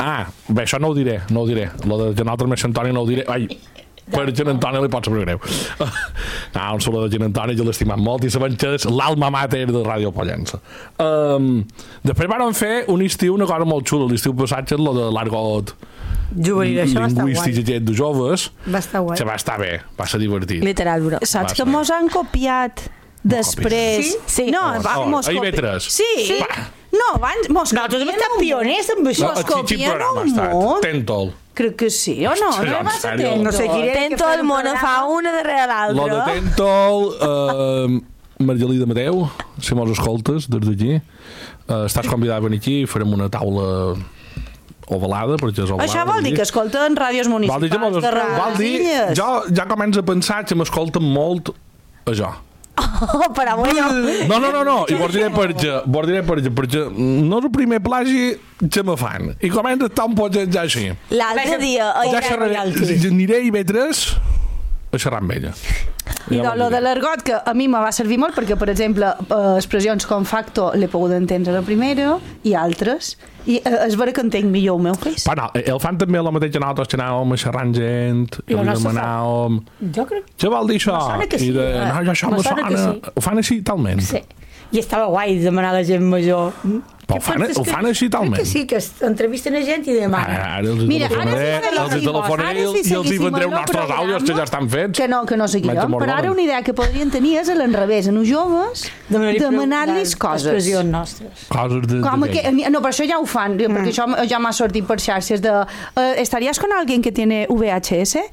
Speaker 1: Ah, bé, això no ho diré, no ho diré. Lo de que nosaltres més Antoni no ho diré. Ai, per Gent Antoni li pot saber greu. Ah, un saludo de Gent Antoni, jo l'estimat molt i sabem que és l'alma mater de Ràdio Pollença. Um, després vam fer un estiu, una cosa molt xula, l'estiu passatge, lo de l'argot
Speaker 4: juvenil, això va estar guai.
Speaker 1: Lingüístic aquest de joves.
Speaker 4: Va estar guai.
Speaker 1: Que va estar bé, va ser divertit.
Speaker 3: Literal, bro.
Speaker 2: Saps que mos han copiat després?
Speaker 3: Sí? Sí.
Speaker 2: No,
Speaker 1: Oh,
Speaker 2: va,
Speaker 1: oh,
Speaker 2: mos
Speaker 1: a I V
Speaker 2: copi-
Speaker 1: tres.
Speaker 2: Sí.
Speaker 3: Sí.
Speaker 2: No, abans mos
Speaker 4: Nosaltres hem
Speaker 2: copien
Speaker 4: estat
Speaker 2: un
Speaker 4: pioners amb això.
Speaker 2: Mos
Speaker 1: el xixi
Speaker 2: copien
Speaker 1: programa ha
Speaker 2: un
Speaker 1: estat.
Speaker 2: munt.
Speaker 1: Tentol.
Speaker 2: Crec que sí, o no?
Speaker 1: Sí,
Speaker 2: No
Speaker 1: en
Speaker 2: va ser
Speaker 1: sèrio?
Speaker 2: Tentol.
Speaker 4: No sé qui era.
Speaker 3: Tento el món fa una darrere
Speaker 1: Lo de
Speaker 3: l'altra.
Speaker 1: Tentol, uh, Margelí de Mateu, si mos escoltes des d'aquí, uh, estàs convidat a venir aquí i farem una taula ovalada, perquè és ovalada.
Speaker 2: Això vol dir que escolten ràdios
Speaker 1: Vol dir que
Speaker 2: municipals
Speaker 1: mos,
Speaker 2: de
Speaker 1: vol dir,
Speaker 2: Resilles.
Speaker 1: jo ja començo a pensar que m'escolten molt això.
Speaker 3: Oh, però bueno.
Speaker 1: No, no, no, no, i vos diré perquè, vos diré perquè, perquè no és el primer plagi que me fan. I comença a estar un poc ja així.
Speaker 3: L'altre dia...
Speaker 1: Ja
Speaker 3: ahir-
Speaker 1: xerraré, aniré a I V tres a xerrar amb ella.
Speaker 2: I
Speaker 1: Ja
Speaker 2: de,
Speaker 1: vos
Speaker 2: lo
Speaker 1: diré.
Speaker 2: de l'argot, que a mi me va servir molt perquè, per exemple, eh, expressions com facto l'he pogut entendre la primera i altres, i eh, és vera que entenc millor el meu fills.
Speaker 1: Pa, no, el fan també el mateix que nosaltres que anàvem a xerrar amb gent i
Speaker 4: La
Speaker 1: li
Speaker 4: nostra
Speaker 1: demanàvem
Speaker 4: Jo crec
Speaker 1: què vol dir això?
Speaker 4: Me sona que sí,
Speaker 1: I de,
Speaker 4: eh?
Speaker 1: no, jo això
Speaker 4: Me
Speaker 1: me
Speaker 4: sona que
Speaker 1: sona.
Speaker 4: sí.
Speaker 1: Ho fan així talment.
Speaker 4: sí. I estava guai demanar a la gent major.
Speaker 1: Però ho fan, ho fan així talment.
Speaker 4: Que sí, que entrevisten a gent i demanen.
Speaker 1: Ara els
Speaker 2: Mira, ara
Speaker 1: telefonaré,
Speaker 2: sí que
Speaker 1: els
Speaker 2: seguim-
Speaker 1: telefonaré
Speaker 2: ara si
Speaker 1: i els hi
Speaker 2: seguíssim
Speaker 1: vendré
Speaker 2: el
Speaker 1: uns nostres
Speaker 2: programa,
Speaker 1: àudios que ja estan fets.
Speaker 2: Que no, que no seguirem,
Speaker 1: Mentre
Speaker 2: però ara
Speaker 1: mormolen.
Speaker 2: una idea que podrien tenir és a l'enrevés, a uns joves, demanar-los coses.
Speaker 4: Expressions nostres.
Speaker 1: Coses de...
Speaker 2: Com
Speaker 1: de
Speaker 2: que, no, però això ja ho fan, mm. perquè això ja m'ha sortit per xarxes de uh, ¿estarías con alguien que tiene V H S?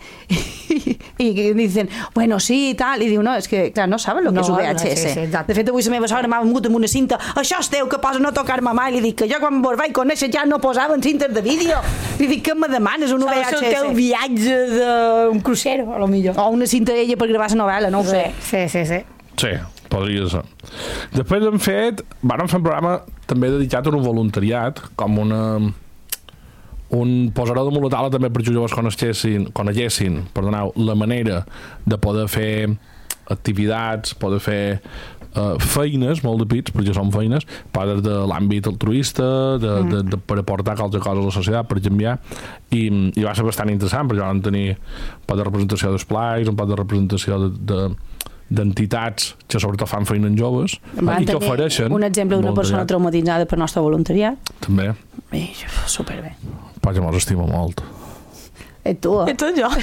Speaker 2: I que dicen, bueno, sí, i tal, i diu, no, és que, clar, no saben el que
Speaker 4: No,
Speaker 2: és V H S.
Speaker 4: V H S, exacte.
Speaker 2: De fet, avui la meva sogra m'ha vengut amb una cinta, això és teu, que posa no tocar-me mai, li dic que jo quan vos vaig conèixer ja no posaven cintes de vídeo, li dic que me demanes un V H S?
Speaker 4: El teu viatge d'un crucero, a lo millor.
Speaker 2: O una cinta d'ella per gravar la novel·la, no ho sé.
Speaker 4: Sí, sí, sí.
Speaker 1: Sí, podria ser. Després hem fet, vam fer un programa també dedicat a un voluntariat, com una un posador de mulatala també per que els joves coneguessin, coneguessin perdoneu, la manera de poder fer activitats, poder fer uh, feines, molt de pits, perquè són feines, part de l'àmbit altruista, de, mm. de, de, per aportar qualsevol cosa a la societat, per canviar, i, i va ser bastant interessant, perquè vam tenir un pot de representació d'esplais, un pot de representació de, de d'entitats que sobretot fan feina en joves
Speaker 2: Van
Speaker 1: i que
Speaker 2: tenir
Speaker 1: ofereixen
Speaker 2: un exemple d'una persona
Speaker 1: voluntariat.
Speaker 2: traumatitzada per nostre voluntariat.
Speaker 1: També,
Speaker 2: I, superbé.
Speaker 1: perquè mos estima molt.
Speaker 2: I tu, eh?
Speaker 3: I tot jo.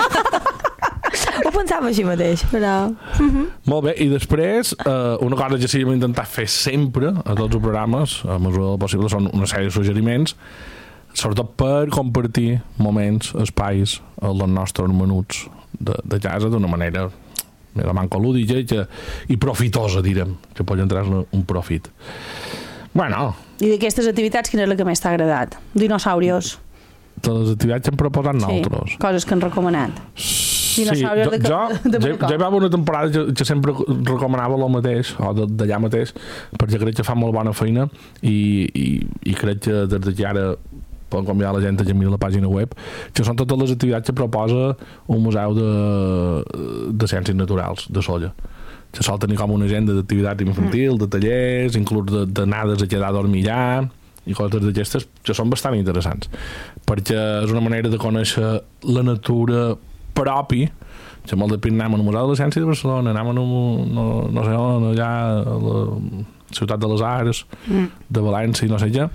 Speaker 3: Ho pensava així mateix, però...
Speaker 1: Molt bé, i després eh, una cosa que sí que hem intentat fer sempre a tots els programes, a mesura del possible, són una sèrie de suggeriments, sobretot per compartir moments, espais a les nostres menuts de, de casa d'una manera la manca lúdica i, que, i profitosa, direm, que pot entrar un profit. Bueno,
Speaker 2: I d'aquestes activitats, quina és la que més t'ha agradat? Dinosaurios.
Speaker 1: de les activitats que hem proposat nosaltres.
Speaker 2: Sí, coses que han recomanat.
Speaker 1: Sí,
Speaker 2: Dinosaurios
Speaker 1: jo,
Speaker 2: de,
Speaker 1: jo,
Speaker 2: de, de
Speaker 1: ja, ja hi va haver una temporada que, que sempre recomanava el mateix, o d'allà mateix, perquè crec que fa molt bona feina i, i, i crec que des d'aquí ara poden convidar la gent a que miri la pàgina web, que són totes les activitats que proposa un museu de, de ciències naturals de Solla, que sol tenir com una agenda d'activitats infantil, de tallers, inclús d'anades a quedar a dormir allà i coses d'aquestes que són bastant interessants, perquè és una manera de conèixer la natura propi, que molt de pit anem al Museu de la Ciència de Barcelona, anem a un, no, no sé on, allà a la Ciutat de les Arts, mm. de València i no sé què,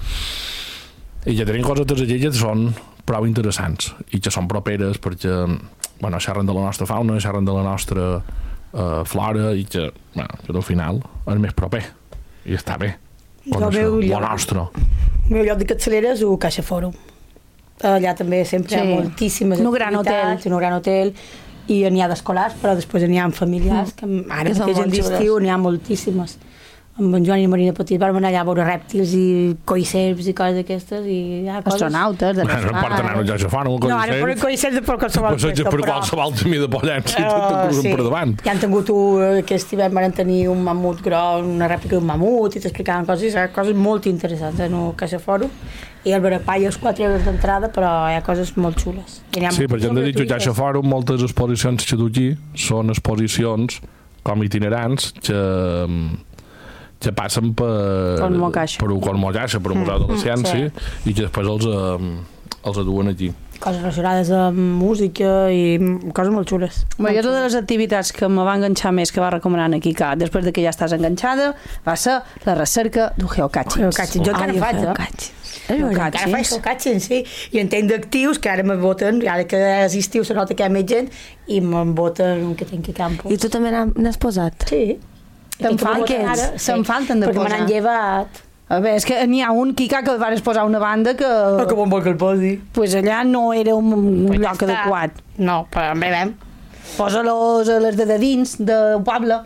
Speaker 1: i ja tenim coses totes aquelles que són prou interessants i que són properes perquè bueno, xerren de la nostra fauna, xerren de la nostra uh, flora i que, bueno, que al final és més proper i està bé conèixer la nostra.
Speaker 4: El meu lloc de capçalera és el Caixa Fòrum. Allà també sempre sí. hi ha moltíssimes
Speaker 2: un gran
Speaker 4: activitats, un gran hotel, i n'hi ha d'escolars, però després n'hi ha familiars, que ara
Speaker 3: Que són
Speaker 4: mateix en
Speaker 3: molt xules.
Speaker 4: d'estiu n'hi ha moltíssimes. Amb en Joan i Marina Petit vam anar allà a veure rèptils i coiceps i coses d'aquestes i hi ha coses...
Speaker 2: Astronautes, de
Speaker 1: Bueno, no porten anar a Joan Font,
Speaker 4: No, ara per coiceps de per qualsevol
Speaker 1: per
Speaker 4: festa, però...
Speaker 1: qualsevol camí de Pollença i tot
Speaker 4: Uh,
Speaker 1: cruzen
Speaker 4: sí.
Speaker 1: per davant.
Speaker 4: Ja han tingut un, aquest hivern van tenir un mamut gros, una rèplica d'un mamut i t'explicaven coses, coses molt interessants en el Caixa Fòrum, i el Verapall és quatre euros d'entrada, però hi ha coses molt xules.
Speaker 1: Sí, perquè hem de dir que a Caixa Fòrum moltes exposicions que du aquí són exposicions com itinerants que, que passen per
Speaker 2: Cormocaixa.
Speaker 1: per un Cormocaixa, per un museu de la ciència, i que després els, eh, els aduen aquí.
Speaker 4: Coses relacionades amb música i coses molt xules.
Speaker 2: Bé, jo de les activitats que me va enganxar més, que va recomanant aquí, que després de que ja estàs enganxada, va ser la recerca d'un geocaching.
Speaker 4: Geocaching. Jo encara faig, eh? Encara faig geocaching, sí. I entenc d'actius que ara me voten, ara que és estiu se nota que hi ha més gent, i me'n voten un que tinc a campo.
Speaker 3: I tu també n'has posat?
Speaker 4: Sí.
Speaker 2: Te'n falten, se'n falten de
Speaker 4: perquè
Speaker 2: posar.
Speaker 4: Perquè me n'han llevat.
Speaker 2: A veure, és que n'hi ha un, Quica, que vas posar una banda que...
Speaker 4: Oh, que bon vol que el posi.
Speaker 2: Pues allà no era un, un
Speaker 4: pues
Speaker 2: lloc adequat.
Speaker 4: No, però en brevem.
Speaker 2: Posa-los a les de, de dins, de poble.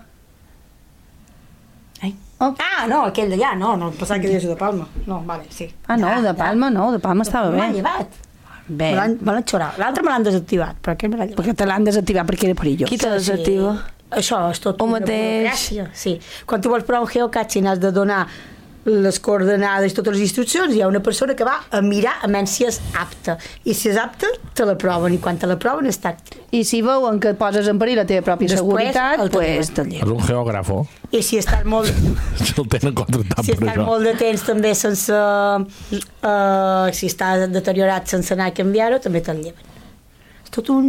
Speaker 4: Ai.
Speaker 2: Oh.
Speaker 4: Ah, no, aquell d'allà, no, no, pensava que deies de Palma. No, vale, sí.
Speaker 2: Ah, no, de Palma no, de Palma estava bé.
Speaker 4: M'han llevat.
Speaker 2: Bé.
Speaker 4: Me l'han, me l'han xorat. L'altre me l'han desactivat, però aquell me l'han llevat.
Speaker 2: Perquè te l'han desactivat perquè era perillós.
Speaker 3: Qui te desactiva?
Speaker 4: Sí. Això és tot
Speaker 3: o
Speaker 4: una
Speaker 3: mateix...
Speaker 4: burocràcia. Sí. Quan tu vols provar un geocaching has de donar les coordenades, totes les instruccions, hi ha una persona que va a mirar a menys si és apta. I si és apta, te la proven, i quan te la proven està actiu.
Speaker 2: I si veuen que et poses en perill la teva pròpia
Speaker 4: Després,
Speaker 2: seguretat,
Speaker 4: el
Speaker 2: pues te'l
Speaker 1: És
Speaker 2: lleves.
Speaker 1: un geògrafo.
Speaker 4: I si estàs molt,
Speaker 1: Si el tenen contractat
Speaker 4: si
Speaker 1: per
Speaker 4: estàs
Speaker 1: això.
Speaker 4: molt de temps també sense... Uh, si estàs deteriorat sense anar a canviar-ho, també te'l lleven. És tot un...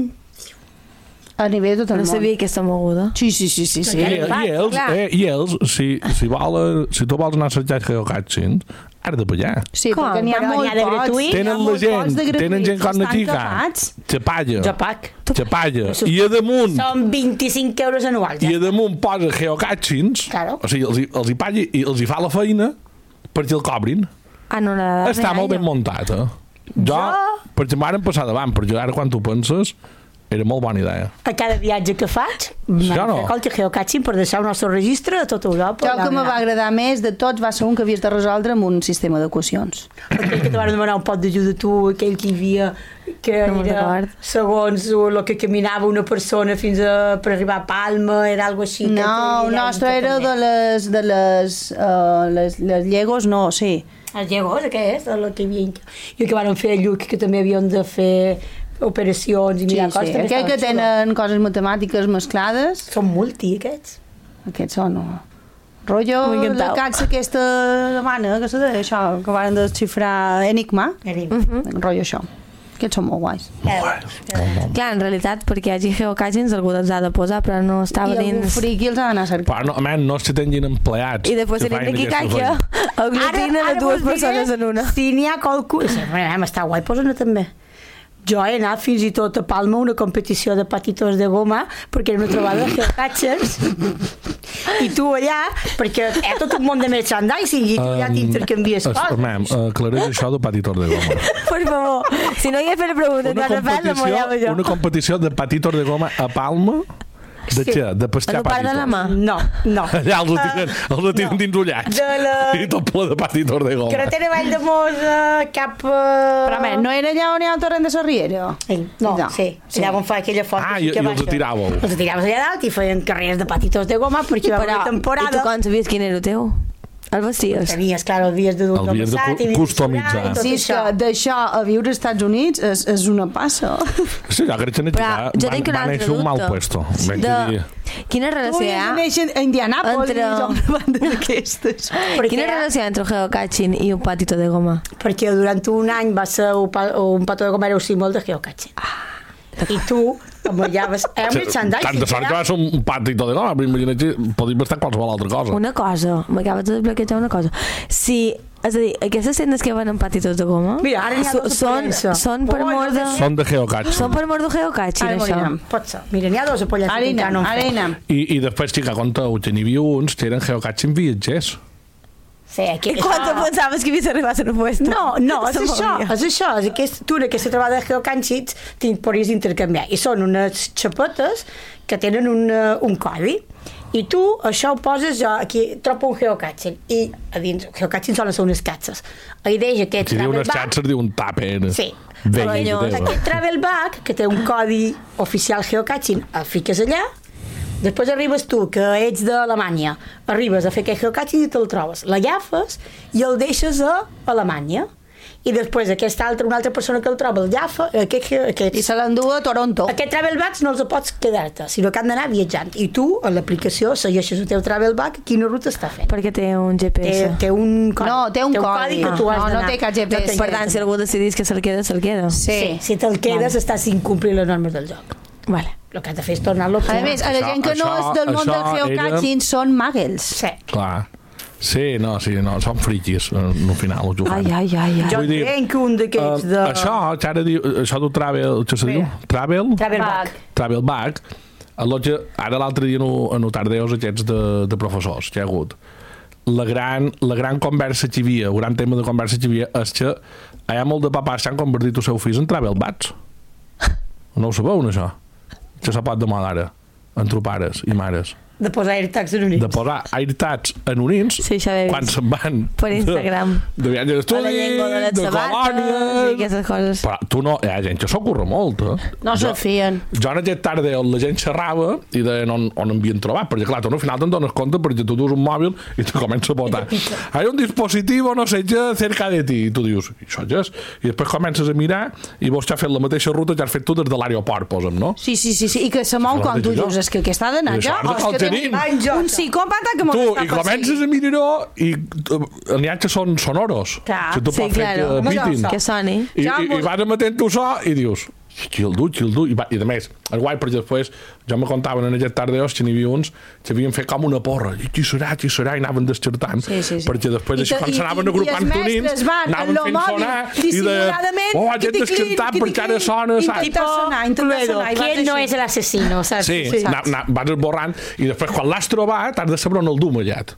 Speaker 2: A nivell de tot el
Speaker 3: No
Speaker 2: món.
Speaker 3: sabia aquesta moguda.
Speaker 2: Sí, sí, sí, sí, sí.
Speaker 1: I, i ells,
Speaker 3: clar.
Speaker 1: eh, i ells si, si, volen, si tu vols anar a cercar geocaching, has de pagar.
Speaker 2: Sí,
Speaker 3: Com?
Speaker 2: perquè n'hi ha
Speaker 4: Però
Speaker 2: molt
Speaker 4: n'hi ha de
Speaker 2: pocs.
Speaker 4: gratuït.
Speaker 2: N'hi ha
Speaker 1: Tenen la
Speaker 2: molt
Speaker 1: gent,
Speaker 2: pocs de gratuïts,
Speaker 1: tenen gent com
Speaker 2: estan
Speaker 1: Natica,
Speaker 2: capats.
Speaker 1: que paga,
Speaker 4: Jo pac.
Speaker 1: que paga, i a damunt,
Speaker 4: Són vint-i-cinc euros anuals.
Speaker 1: i
Speaker 4: Ja.
Speaker 1: a damunt posa geocachings,
Speaker 4: Claro.
Speaker 1: o sigui, els, hi- els hi pagui i els hi fa la feina perquè el cobrin.
Speaker 3: Ah, no, no, no,
Speaker 1: Està molt ben muntat, eh? Jo, per exemple, ara em passar davant, perquè ara quan tu penses, era molt bona idea.
Speaker 4: A cada viatge que faig,
Speaker 1: Ja no.
Speaker 4: m'han fet geocaching per deixar el nostre registre a tota Europa.
Speaker 2: Jo el que me va agradar més de tots va ser un que havies de resoldre amb un sistema d'equacions.
Speaker 4: Aquell que te van demanar un pot d'ajuda tu, aquell que hi havia que
Speaker 3: No me'n
Speaker 4: era
Speaker 3: record.
Speaker 4: segons el que caminava una persona fins a, per arribar a Palma, era algo així. que
Speaker 2: No,
Speaker 4: te
Speaker 2: el
Speaker 4: dirà
Speaker 2: nostre
Speaker 4: un
Speaker 2: era
Speaker 4: poc
Speaker 2: de les, de les, uh, les, les llegos, no, sí.
Speaker 4: més. Els llegos, què és? El que hi havia... I el que van fer a Lluc, que també havien de fer operacions i
Speaker 2: Sí,
Speaker 4: mirar
Speaker 2: sí.
Speaker 4: coses. també
Speaker 2: Aquell que
Speaker 4: estava xulo.
Speaker 2: tenen coses matemàtiques mesclades,
Speaker 4: Són multi, aquests.
Speaker 2: aquests són, no. Rotllo,
Speaker 3: M'ha
Speaker 2: la
Speaker 3: encantat.
Speaker 2: caxa aquesta alemana, que se deia això, que van desxifrar Enigma,
Speaker 4: Erin.
Speaker 2: rotllo això. Aquests són molt guais.
Speaker 3: Clar, en realitat, perquè hi hagi geocachings, algú els ha de posar, però no estava
Speaker 2: I algú
Speaker 3: dins...
Speaker 2: friqui els ha d'anar a cercar.
Speaker 1: Però no, man, no es tinguin empleats.
Speaker 3: I després
Speaker 1: que
Speaker 3: tenen
Speaker 1: facin
Speaker 3: aquí
Speaker 1: aquesta
Speaker 3: caca,
Speaker 1: feina.
Speaker 3: aglutina de dues persones en una.
Speaker 4: Si n'hi ha qualcú... Sí, bueno, està guai, posa-ne també. Jo he anat fins i tot a Palma a una competició de patitos de goma perquè era una trobada de geocachers i tu allà, perquè hi ha tot un món de merchandising i tu ja t'intercanvies
Speaker 1: Um,
Speaker 4: coses.
Speaker 1: Mem, aclareix això de patitos de goma.
Speaker 3: Per favor, si no hi ha fet la pregunta,
Speaker 1: Una
Speaker 3: no Rafael, la
Speaker 1: competició,
Speaker 3: mollava jo.
Speaker 1: una competició de patitos de goma a Palma? De
Speaker 4: Sí.
Speaker 1: què? De pescar
Speaker 3: En un part de
Speaker 1: patitos?
Speaker 3: la mà.
Speaker 4: No, no.
Speaker 1: Allà els tiren, els tiren
Speaker 4: no.
Speaker 1: dins ullats.
Speaker 4: De la-
Speaker 1: I tot ple de patitos de goma.
Speaker 4: Carretera Vall de Mosa, cap... Uh...
Speaker 2: Però, home, no era allà on hi ha el torrent de Sarriera?
Speaker 4: Sí, no,
Speaker 2: No.
Speaker 4: sí,
Speaker 2: Sí.
Speaker 4: allà on fa aquella foto.
Speaker 1: Ah, i- i els atiràveu.
Speaker 4: Els atiraves allà dalt i feien carreres de patitos de goma perquè va haver
Speaker 3: Però,
Speaker 4: una
Speaker 3: i tu
Speaker 4: temporada.
Speaker 3: com sabies quin era el teu? El vesties?
Speaker 4: Tenies, clar, els dies de dur
Speaker 1: Els dies de
Speaker 4: domassat
Speaker 1: cu-
Speaker 4: i
Speaker 1: customitzar.
Speaker 4: i tot
Speaker 2: Sí, és
Speaker 4: això.
Speaker 2: que d'això a viure als Estats Units és, és una passa.
Speaker 1: Sí, jo crec que en
Speaker 3: Però jo
Speaker 1: van,
Speaker 3: tinc un
Speaker 1: van
Speaker 3: altre
Speaker 1: néixer un mal
Speaker 3: dubte.
Speaker 1: puesto. Vaig
Speaker 3: De...
Speaker 1: dir,
Speaker 3: Quina relació hi ha?
Speaker 2: Neixen a Indianapolis
Speaker 3: Entre-
Speaker 2: o una banda d'aquestes.
Speaker 4: Perquè,
Speaker 3: Quina relació hi ha entre el geocaching i un patito de goma?
Speaker 4: perquè durant un any va ser un, pa, un pato de goma era un símbol de geocaching. Ah. I tu amallaves... Era un merchandising.
Speaker 1: tant de sort que va ser un patito de goma, però imagina't que podria estar qualsevol altra cosa.
Speaker 3: Una cosa, m'acabes de desbloquejar una cosa. Si, és a dir, aquestes tendes que van amb patitos de goma
Speaker 4: Mira, ara n'hi ha
Speaker 3: so-
Speaker 4: dos a
Speaker 3: són,
Speaker 4: Pollença.
Speaker 3: són per
Speaker 4: Oh,
Speaker 3: mort de...
Speaker 1: Són de geocaching.
Speaker 3: Són per mort de geocaching,
Speaker 2: Ara
Speaker 3: això.
Speaker 2: veurem.
Speaker 4: Pot ser. Mira, n'hi ha dos a Pollença.
Speaker 2: Ara hi
Speaker 4: que encara
Speaker 2: anem,
Speaker 4: no en
Speaker 2: ara hi
Speaker 4: fem.
Speaker 2: anem.
Speaker 1: I, I després, xica, conteu que n'hi havia uns que eren geocaching viatgers.
Speaker 4: Sí, aquí,
Speaker 3: I quan te pensaves que havies arribat a un puesto?
Speaker 4: No, no, és
Speaker 3: Se
Speaker 4: això,
Speaker 3: movia.
Speaker 4: és això. És aquest, tu en aquesta trobada de geocachings te'n podries intercanviar. I són unes xapetes que tenen un, uh, un codi. I tu això ho poses, jo aquí trobo un geocaching. I a dins, geocaching solen ser unes catxes. I deia aquest
Speaker 1: Si diu
Speaker 4: travel
Speaker 1: unes
Speaker 4: bag.
Speaker 1: xatxes, diu un tàper.
Speaker 4: Sí.
Speaker 1: Vella i
Speaker 3: Pavellons.
Speaker 1: teva.
Speaker 4: Aquest travel bag, que té un codi oficial geocaching, el fiques allà. Després arribes tu, que ets d'Alemanya, arribes a fer aquest geocaching i te'l trobes. L'agafes i el deixes a Alemanya. i després aquesta altra, una altra persona que el troba el Jaffa, aquest, aquest,
Speaker 2: I se l'endú a Toronto.
Speaker 4: aquest travel bags no els pots quedar-te, sinó que han d'anar viatjant. I tu, a l'aplicació, segueixes el teu travel bag, quina ruta està fent.
Speaker 3: Perquè té un G P
Speaker 4: Té,
Speaker 3: S.
Speaker 4: té un codi.
Speaker 2: No, té un codi.
Speaker 4: que tu has
Speaker 2: No, no
Speaker 4: d'anar.
Speaker 2: té cap G P S.
Speaker 3: Per tant, si algú decidís que se'l queda, se'l queda.
Speaker 2: Sí.
Speaker 4: Sí, si te'l quedes estàs incomplir les normes del joc.
Speaker 3: Vale.
Speaker 4: El que has de fer és tornar-lo a
Speaker 2: A
Speaker 4: fer.
Speaker 2: més, a la
Speaker 1: Això-
Speaker 2: gent que no
Speaker 1: això-
Speaker 2: és del món del
Speaker 1: això
Speaker 2: geocaching són muggles.
Speaker 4: Sí.
Speaker 1: Clar. Sí, no, sí, no, són friquis, al final, ho fan.
Speaker 3: Ai, ai, ai, ai.
Speaker 4: Jo
Speaker 1: Vull dir,
Speaker 4: entenc que un d'aquests
Speaker 1: Uh,
Speaker 4: de...
Speaker 1: això, que ara diu, això du travel, què se diu? Travel?
Speaker 4: Travel bag.
Speaker 1: Travel bag. Allotja, ara l'altre dia no, a notar deus aquests de, de professors que hi ha hagut. La gran, la gran conversa que hi havia, el gran tema de conversa que hi havia és que hi ha molt de papàs que han convertit el seu fills en travel bags. No ho sabeu, això? Que se pot demà d'ara, entre pares i mares.
Speaker 4: De posar AirTags anònims.
Speaker 1: De posar AirTags anònims
Speaker 3: Sí, això ho he
Speaker 1: quan
Speaker 3: vist.
Speaker 1: se'n van
Speaker 3: Per Instagram.
Speaker 1: de, de viatge
Speaker 3: A la
Speaker 1: d'estudi,
Speaker 3: llengua de les
Speaker 1: de
Speaker 3: sabates i
Speaker 1: colònies.
Speaker 3: aquestes coses.
Speaker 1: Però tu no, hi ha gent que s'ho curra molt, eh?
Speaker 2: No se
Speaker 1: Jo-
Speaker 2: fien.
Speaker 1: Jo en aquest tarda on la gent xerrava i deien on, on havien trobat, perquè clar, tu al final te'n dones compte perquè tu dus un mòbil i te comença a votar. Hay un dispositivo, no sé què, cerca de ti. I tu dius, això ja és? I després comences a mirar i veus que ha fet la mateixa ruta que has fet tu des de l'aeroport, posa'm, no?
Speaker 2: Sí, sí, sí, sí, i que se mou
Speaker 1: Això
Speaker 2: quan tu
Speaker 1: mateix jo.
Speaker 2: dius, és que aquesta ha d'anar
Speaker 1: I això
Speaker 2: ja,
Speaker 1: és
Speaker 2: o és
Speaker 1: el
Speaker 2: que
Speaker 1: tenim.
Speaker 2: tenim un psicòpata que m'ho
Speaker 1: Tu,
Speaker 2: està
Speaker 1: i comences a mirar-ho i eh, n'hi ha que són sonoros.
Speaker 2: Clar,
Speaker 1: que tu
Speaker 3: sí,
Speaker 1: pots fer
Speaker 3: claro.
Speaker 1: que pitin.
Speaker 3: Que soni.
Speaker 1: I,
Speaker 2: Ja
Speaker 1: i,
Speaker 2: mos-
Speaker 1: i vas emetent tu so i dius qui el du, qui el du, i, va, i a més és guai perquè després jo me contaven en aquest tardeos que n'hi havia uns que havien fet com una porra i qui serà, qui serà, i anaven descartant
Speaker 2: Sí, sí, sí.
Speaker 1: perquè després
Speaker 2: I
Speaker 1: així
Speaker 2: te-
Speaker 1: quan
Speaker 2: i-
Speaker 1: s'anaven
Speaker 2: i-
Speaker 1: agrupant
Speaker 2: i els
Speaker 1: tonins
Speaker 2: mestres van
Speaker 1: anaven
Speaker 2: amb
Speaker 1: fent
Speaker 2: lo mòbil,
Speaker 1: sonar i de
Speaker 2: dissimuladament,
Speaker 1: oh, aquest
Speaker 2: quiticlin,
Speaker 1: descartat perquè ara
Speaker 2: quiticlin,
Speaker 1: sona, saps?
Speaker 2: intenta sonar, intenta
Speaker 4: Cluedo,
Speaker 2: sonar, i vas
Speaker 4: ¿quién no
Speaker 2: així.
Speaker 4: es el asesino? Saps?
Speaker 1: Sí,
Speaker 2: Sí,
Speaker 1: na, na, vas esborrant i després quan l'has trobat has de saber on el du mallat.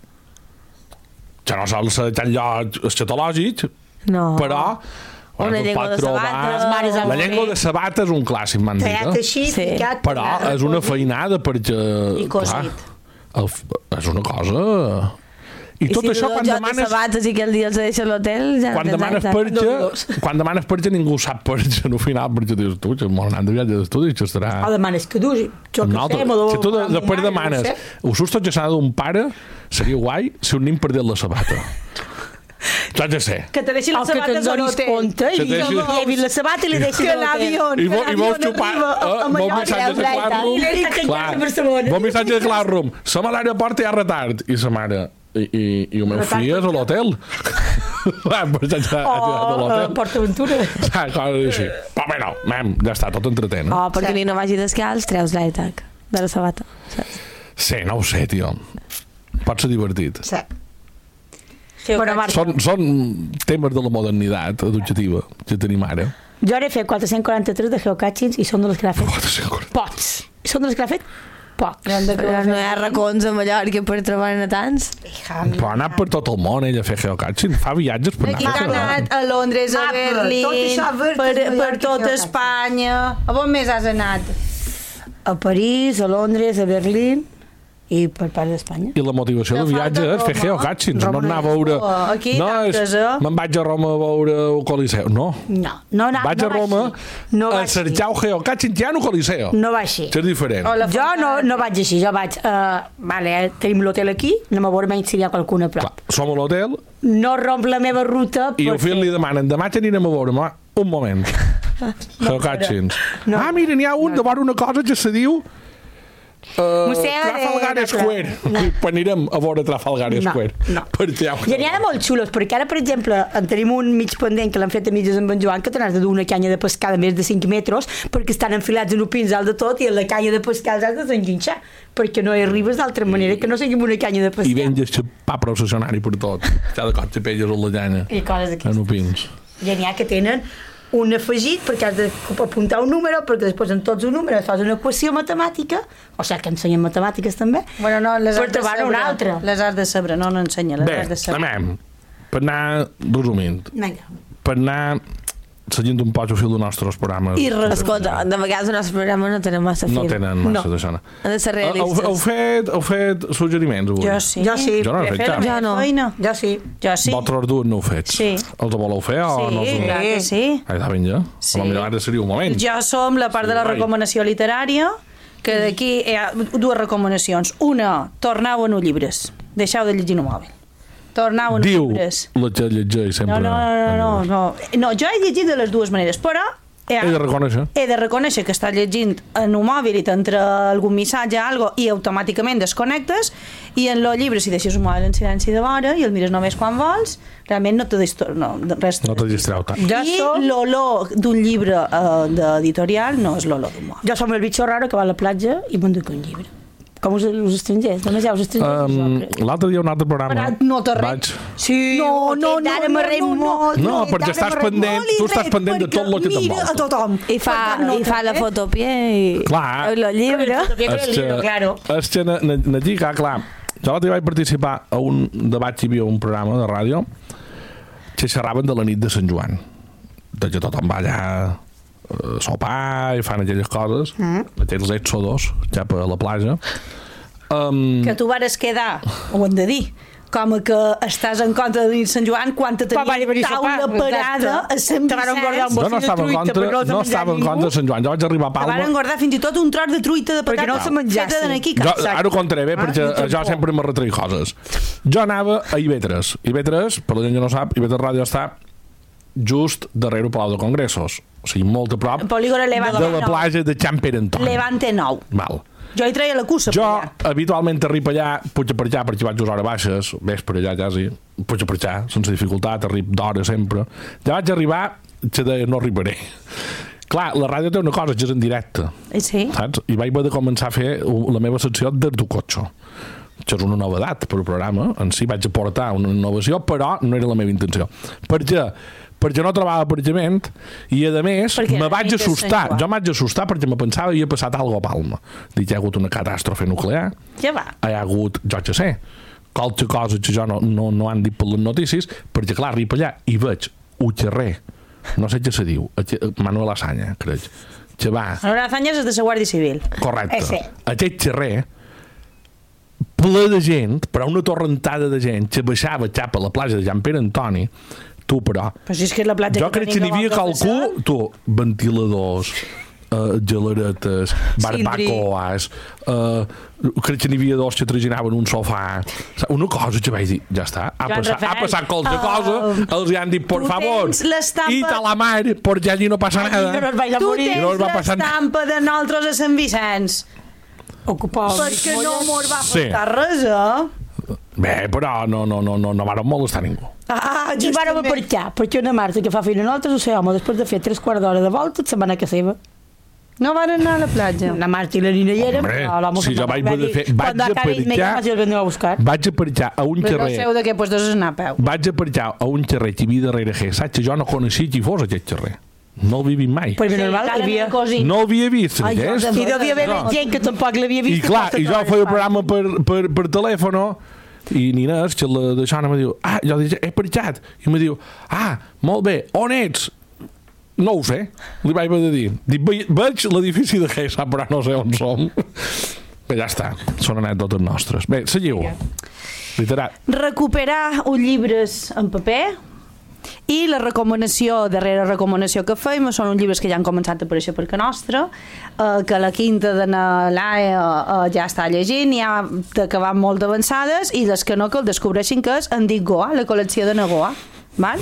Speaker 1: Que no sol ser tan lloc escatològic,
Speaker 3: No.
Speaker 1: però
Speaker 3: Una
Speaker 1: bueno,
Speaker 3: llengua
Speaker 1: pot
Speaker 3: de
Speaker 1: trobar-
Speaker 3: sabata.
Speaker 4: Les mares han
Speaker 1: La
Speaker 4: fet.
Speaker 1: llengua de sabata és un clàssic, m'han dit.
Speaker 4: Tallat
Speaker 1: Eh?
Speaker 4: així,
Speaker 3: Sí.
Speaker 4: ficat...
Speaker 1: Però és una feinada perquè...
Speaker 2: I cosit.
Speaker 1: clar, el, és una cosa... I,
Speaker 3: I
Speaker 1: tot
Speaker 3: si
Speaker 1: això
Speaker 3: du
Speaker 1: quan
Speaker 3: dos jocs de
Speaker 1: demanes...
Speaker 3: sabates i aquell dia els deixa a l'hotel, ja
Speaker 1: Quan
Speaker 3: no tens
Speaker 1: demanes
Speaker 3: AirTag.
Speaker 1: perxa, quan demanes perxa ningú sap perxa al final, perquè dius, tu, que m'ho anant de viatge d'estudi, que estarà...
Speaker 4: O demanes que dus, jo que
Speaker 1: Un altre.
Speaker 4: sé, m'ho
Speaker 1: Si tu de,
Speaker 4: amb un
Speaker 1: després
Speaker 4: mare,
Speaker 1: demanes
Speaker 4: no sé.
Speaker 1: un susto que s'ha d'un pare, seria guai si un nen perdés la sabata. Saps de ser?
Speaker 2: Que te deixi
Speaker 4: O
Speaker 2: les
Speaker 4: que te'n
Speaker 2: sabates a
Speaker 4: donis
Speaker 2: l'hotel.
Speaker 4: compte
Speaker 1: Que
Speaker 4: i
Speaker 1: deixis-
Speaker 4: llevi la sabata i li deixis
Speaker 2: Que
Speaker 4: a l'hotel.
Speaker 2: l'avió,
Speaker 1: I,
Speaker 2: que
Speaker 1: vo, i vols
Speaker 2: l'avió
Speaker 1: xupar...
Speaker 2: arriba a- a
Speaker 1: Eh, vols
Speaker 2: Mallorca,
Speaker 1: missatges de
Speaker 2: a
Speaker 1: Classroom?
Speaker 4: I l'he tancat a Barcelona.
Speaker 1: Vols missatge de Classroom? Som a l'aeroport i hi ha retard. I sa mare... I, i, i el meu
Speaker 4: Retard
Speaker 1: fill és a l'hotel. Va, per això ja ha
Speaker 4: O
Speaker 1: a
Speaker 4: a
Speaker 1: l'hotel.
Speaker 4: Port Aventura.
Speaker 1: Ah, coses així. Però bé, no, mem, ja està, tot entretent.
Speaker 3: Oh, perquè
Speaker 4: Sí.
Speaker 3: ni no vagi descalç, treus l'AirTag de la sabata. Saps?
Speaker 1: Sí, no ho sé, tio. Pot ser divertit.
Speaker 4: Sí. Bueno, Marta,
Speaker 1: Són, són temes de la modernitat educativa que tenim ara.
Speaker 4: jo he fet quatre-cents quaranta-tres de geocachings i són de les que l'ha fet pocs. I són de les que l'ha fet pocs.
Speaker 3: Però no hi ha racons a Mallorca per trobar-ne tants.
Speaker 1: Però ha anat per tot el món, ella, a fer geocaching. Fa viatges per
Speaker 2: Aquí
Speaker 1: anar
Speaker 2: que
Speaker 1: a
Speaker 2: ha
Speaker 1: fer
Speaker 2: anat a Londres, a
Speaker 4: Apa,
Speaker 2: Berlín,
Speaker 4: tot això, Berlín,
Speaker 2: per, per
Speaker 4: Mallorca,
Speaker 2: tot
Speaker 4: geocaching.
Speaker 2: Espanya. A on més has anat?
Speaker 4: A París, a Londres, a Berlín i per part d'Espanya.
Speaker 1: I la motivació
Speaker 2: Que
Speaker 1: del viatge
Speaker 2: falta
Speaker 1: és fer
Speaker 2: Roma.
Speaker 1: geocaching, no
Speaker 4: Roma
Speaker 1: anar a veure...
Speaker 2: Oh, aquí
Speaker 1: no és,
Speaker 2: tantes, eh?
Speaker 1: me'n vaig a Roma a veure el Coliseu. No,
Speaker 4: No, no, no,
Speaker 1: vaig
Speaker 4: no
Speaker 1: a Roma
Speaker 4: així. No va
Speaker 1: a cercar el geocaching que hi ha en el Coliseu.
Speaker 4: No va així.
Speaker 1: Que és diferent.
Speaker 2: O la
Speaker 4: Jo no, no vaig així, jo vaig... Uh, vale, eh, tenim l'hotel aquí, anem a veure menys si hi ha qualcuna a
Speaker 1: Clar,
Speaker 4: prop.
Speaker 1: som a l'hotel
Speaker 4: No romp la meva ruta
Speaker 1: i
Speaker 4: per
Speaker 1: el fill
Speaker 4: fer-
Speaker 1: li demanen demà que anirem a veure, ma, un moment. Geocaching.
Speaker 4: No.
Speaker 1: Ah, mira, n'hi ha un de veure una cosa que se diu Uh,
Speaker 4: Museu de-
Speaker 1: Trafalgar
Speaker 4: de-
Speaker 1: Square.
Speaker 4: No.
Speaker 1: I quan anirem a veure Trafalgar
Speaker 4: No,
Speaker 1: Square.
Speaker 4: no.
Speaker 1: Perquè hi ha...
Speaker 4: I n'hi ha de molt xulos, perquè ara, per exemple, en tenim un mig pendent que l'han fet a mitges amb en Joan, que te n'has de dur una canya de pescar de més de cinc metres, perquè estan enfilats en un pinzal de tot i en la canya de pescar els has de desenginxar, perquè no hi arribes d'altra manera que no sigui amb una canya de pescar.
Speaker 1: I venges xapar processionari per tot. Cada cop te pelles a la llana.
Speaker 4: I coses
Speaker 1: En
Speaker 4: d'aquestes.
Speaker 1: opins.
Speaker 4: I n'hi ha que tenen un afegit perquè has d'apuntar un número, perquè després en tots els números fas una equació matemàtica, o sigui que ensenyen matemàtiques també,
Speaker 2: Bueno, no, les
Speaker 4: per
Speaker 2: has de
Speaker 4: trobar
Speaker 2: saber.
Speaker 4: una altra.
Speaker 2: Les has de saber, no n'ensenya, les
Speaker 1: Bé,
Speaker 2: has de saber.
Speaker 1: anem. Per anar, resumint,
Speaker 4: Vinga.
Speaker 1: per anar seguint un poc el fil dels nostres programes.
Speaker 2: I res-
Speaker 3: Escolta, de vegades els nostres programes no tenen massa fil.
Speaker 1: No tenen massa
Speaker 4: No.
Speaker 1: d'això. No.
Speaker 3: Han de ser
Speaker 1: Heu, heu,
Speaker 3: realistes.
Speaker 1: fet, heu fet suggeriments avui?
Speaker 2: Jo sí.
Speaker 4: Jo sí.
Speaker 1: Jo no he fet cap.
Speaker 3: Jo no.
Speaker 2: Feina.
Speaker 4: Jo sí.
Speaker 2: Jo sí.
Speaker 1: Vosaltres dos no ho fet.
Speaker 2: Sí.
Speaker 1: Els voleu fer o
Speaker 2: Sí,
Speaker 1: no? us-
Speaker 2: clar que sí.
Speaker 1: Ai, va, vinga.
Speaker 2: Sí.
Speaker 1: A lo millor ara seria un moment.
Speaker 2: Jo som la part de la
Speaker 1: guai.
Speaker 2: recomanació literària, que d'aquí hi ha dues recomanacions. Una, tornau a no llibres. Deixeu de llegir no mòbil. Tornaven
Speaker 1: diu
Speaker 2: llibres.
Speaker 1: la que llegeix sempre.
Speaker 2: No, no, no, no, no. No, jo he llegit de les dues maneres, però he,
Speaker 1: he de reconèixer
Speaker 2: he de reconèixer que estàs llegint en un mòbil i t'entra algun missatge algo, i automàticament desconnectes, i en el llibre si deixes un mòbil en silenci de vora i el mires només quan vols, realment no te distor no, res,
Speaker 1: no te distreu tant.
Speaker 4: Ja
Speaker 2: i
Speaker 4: som-
Speaker 2: l'olor d'un llibre uh, d'editorial no és l'olor d'un mòbil.
Speaker 4: Jo som el bitxo raro que va a la platja i m'enduc un llibre. Com us, els estrangers, només hi ha els estrangers.
Speaker 1: Um,
Speaker 4: Um,
Speaker 1: L'altre dia un altre programa
Speaker 2: Però no te
Speaker 1: vaig...
Speaker 4: sí,
Speaker 2: No, no, no,
Speaker 4: ara
Speaker 2: no,
Speaker 4: m'arrem
Speaker 2: no, no,
Speaker 4: molt.
Speaker 1: No, perquè estàs pendent, tu estàs pendent de tot el que
Speaker 2: Mira a
Speaker 1: t'envolta.
Speaker 2: tothom.
Speaker 3: I fa, i fa la fotopia i
Speaker 1: Clar.
Speaker 3: el llibre.
Speaker 1: És que,
Speaker 4: claro.
Speaker 1: és que na- na- na dic, ah, clar, jo l'altre dia vaig participar a un debat, hi havia un programa de ràdio que xerraven de la nit de Sant Joan, de que tothom va allà a sopar i fan aquelles coses, mm. aquells èxodos cap a la platja. Um,
Speaker 2: Que tu vares quedar, ho hem de dir, com a que estàs en contra de Sant Joan quan te
Speaker 4: Va, va,
Speaker 2: tenia
Speaker 4: va,
Speaker 2: taula
Speaker 4: sopar,
Speaker 2: parada a Sant
Speaker 4: Te van engordar
Speaker 2: Vicenç.
Speaker 4: un
Speaker 1: jo no
Speaker 4: bocí de
Speaker 1: estava en
Speaker 4: truita,
Speaker 1: contra,
Speaker 4: però no
Speaker 1: no
Speaker 4: se
Speaker 1: estava en
Speaker 4: menja
Speaker 1: contra de
Speaker 4: ningú.
Speaker 1: Sant Joan. Jo vaig arribar a
Speaker 2: Te van
Speaker 1: Palma.
Speaker 2: engordar fins i tot un tros de truita de
Speaker 4: Perquè
Speaker 2: patata
Speaker 4: no se menjassin.
Speaker 2: feta de aquí.
Speaker 1: Jo,
Speaker 2: Exacte.
Speaker 1: ara ho contaré bé, perquè
Speaker 4: Ah,
Speaker 1: jo sempre me retreia coses. Jo anava a I V tres. I V tres, per la gent que no sap, I V tres Ràdio està just darrere el Palau de Congressos. O sigui, molt a prop
Speaker 2: Polígono Levante
Speaker 1: de la
Speaker 2: nou.
Speaker 1: platja de Can Pere Antoni.
Speaker 2: Levante nou.
Speaker 1: Val.
Speaker 2: Jo hi treia la cussa.
Speaker 1: Jo,
Speaker 2: per allà.
Speaker 1: habitualment, arribo allà, puig per allà, perquè vaig a hores baixes, ves per allà, quasi, puig per allà, sense dificultat, arribo d'hora sempre. Ja vaig arribar, que deia, no arribaré. Clar, la ràdio té una cosa, que és en directe,
Speaker 2: Eh, Sí.
Speaker 1: saps? I vaig haver de començar a fer la meva secció des del cotxe, que és una novedat per al programa. En si vaig aportar una innovació, però no era la meva intenció. Per què? Perquè no trobava aparcament i, a més,
Speaker 2: Perquè
Speaker 1: me
Speaker 2: la
Speaker 1: vaig
Speaker 2: nit de Sant
Speaker 1: assustar.
Speaker 2: Joan.
Speaker 1: Jo m'haig assustar perquè me pensava que havia passat alguna cosa a Palma. Dic, hi ha hagut una catàstrofe nuclear,
Speaker 2: Ja va.
Speaker 1: hi ha hagut, jo què sé, qualque cosa que jo no, no, no han dit per les notícies, perquè, clar, arribo allà i veig un carrer, no sé què se diu, Manuel Asanya, crec, que va,
Speaker 2: Laura Azanyes és de la Guàrdia Civil.
Speaker 1: correcte,
Speaker 4: Ese.
Speaker 1: aquest carrer ple de gent, però una torrentada de gent que baixava cap a la platja de Can Pere Antoni. Tu, però,
Speaker 2: Però si és que és la platja
Speaker 1: jo crec que n'hi havia qualcú, tu, ventiladors, uh, gelaretes, barbacoas, uh, crec que n'hi havia dos que traginaven un sofà, una cosa que vaig dir, ja està, ha,
Speaker 2: Joan
Speaker 1: passat, ha
Speaker 2: Rafael,
Speaker 1: passat qualque
Speaker 2: uh,
Speaker 1: cosa, els hi han dit, por
Speaker 2: tu
Speaker 1: favor,
Speaker 2: tens l'estampa-
Speaker 1: id a la mar, perquè allí no passa
Speaker 4: No
Speaker 1: nada.
Speaker 4: nos vais a
Speaker 2: Tu
Speaker 4: morir.
Speaker 2: tens
Speaker 1: no es va passar
Speaker 2: l'estampa de nosaltres a Sant Vicenç.
Speaker 4: Ocupar
Speaker 2: Perquè no mos va
Speaker 1: Sí.
Speaker 2: faltar res, eh?
Speaker 1: Bé, però no, no, no, no, no van molestar ningú.
Speaker 2: Ah,
Speaker 4: I vàrem aparcar, perquè una Marta que fa feina a nosaltres, o sigui, home, després de fer tres quarts d'hora de volta, se'n va anar a casa seva.
Speaker 2: No van anar a la platja.
Speaker 4: La Marta i la Nina hi érem,
Speaker 1: Hombre,
Speaker 4: però l'home
Speaker 1: si
Speaker 4: se'n
Speaker 1: jo
Speaker 4: va
Speaker 1: vaig
Speaker 4: va
Speaker 1: haver de
Speaker 4: dir,
Speaker 1: fer- vaig
Speaker 4: Quan acabi el
Speaker 1: aparcar-
Speaker 4: metge, si el veniu a buscar.
Speaker 1: Vaig aparcar a un
Speaker 2: Però no
Speaker 1: carrer,
Speaker 2: sé de què pues, dos anar a peu.
Speaker 1: vaig aparcar a un carrer que hi havia darrere G, saps que jo no coneixia qui fos aquest carrer. No el havia vist mai.
Speaker 4: Però sí, normal, hi havia...
Speaker 1: No l'havia vist,
Speaker 2: Ai,
Speaker 1: aquest.
Speaker 2: jo
Speaker 4: I devia haver
Speaker 1: No.
Speaker 4: gent que tampoc l'havia
Speaker 1: I
Speaker 4: vist.
Speaker 1: clar, i jo feia el programa per, per, per telèfon i Ninés, que la d'això me diu, ah, jo dic, he aparcat. I me diu, ah, molt bé, on ets? No ho sé, li vaig haver de dir. Dic, "Ve- veig l'edifici de Gesa, però no sé on som. Bé, ja està, són anècdotes nostres. Bé, seguiu. Literat.
Speaker 2: Recuperar uns llibres en paper i la recomanació, darrera recomanació que fèiem són uns llibres que ja han començat a aparèixer per que nostra, eh, que la quinta de l'A E eh, ja està llegint, hi ha que van molt avançades i les que no que el descobreixin, que és en Dic Goa, la col·lecció de Nagoa, val?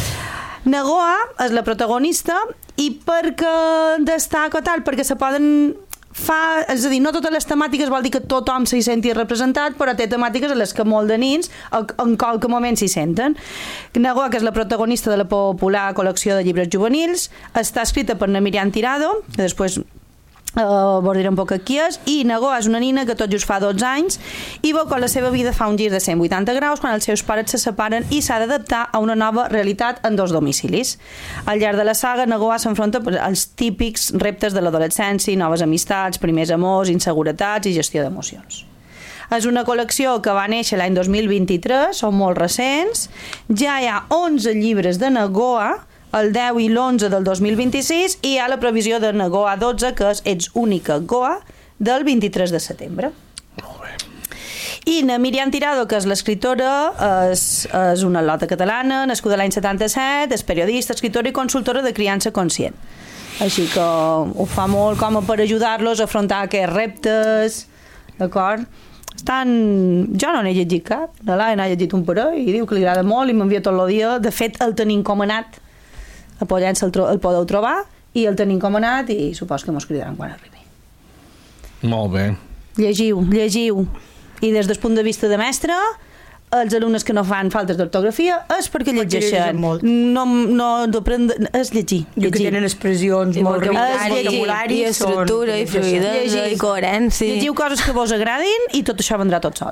Speaker 2: Nagoa és la protagonista i perquè destaca tal, perquè se poden fa, és a dir, no totes les temàtiques vol dir que tothom s'hi senti representat, però té temàtiques en les que molt de nins en qualque moment s'hi senten. Nagoa, que és la protagonista de la popular col·lecció de llibres juvenils, està escrita per na Miriam Tirado, que després Uh, vos diré un poc qui és, i Nagoa és una nina que tot just fa dotze anys i veu com la seva vida fa un gir de cent vuitanta graus quan els seus pares se separen i s'ha d'adaptar a una nova realitat en dos domicilis. Al llarg de la saga, Nagoa s'enfronta als típics reptes de l'adolescència, noves amistats, primers amors, inseguretats i gestió d'emocions. És una col·lecció que va néixer l'any dos mil vint-i-tres, són molt recents, ja hi ha onze llibres de Nagoa, el deu i l'onze del dos mil vint-i-sis, i hi ha la previsió de Nagoa dotze, que és Ets única Goa, del vint-i-tres de setembre.
Speaker 1: Molt bé.
Speaker 2: I na Miriam Tirado, que és l'escriptora, és, és una lota catalana, nascuda l'any setanta-set, és periodista, escriptora i consultora de criança conscient. Així que ho fa molt com per ajudar-los a afrontar aquests reptes, d'acord? Estan... Jo no n'he llegit cap. De l'A n'ha llegit un parell i diu que li agrada molt i m'envia tot el dia. De fet, el tenim encomanat. A Pollença el, el podeu trobar i el tenim encomanat i supos que mos cridaran quan arribi.
Speaker 1: Molt bé.
Speaker 2: Llegiu, llegiu. I des del punt de vista de mestre, els alumnes que no fan faltes d'ortografia és perquè llegeixen. No, no aprenden, és llegir.
Speaker 4: llegir. Que tenen expressions
Speaker 3: I
Speaker 4: molt
Speaker 3: riques, i estructura, i fluïdesa, i coherència.
Speaker 2: Llegiu coses que vos agradin i tot això vendrà tot sol.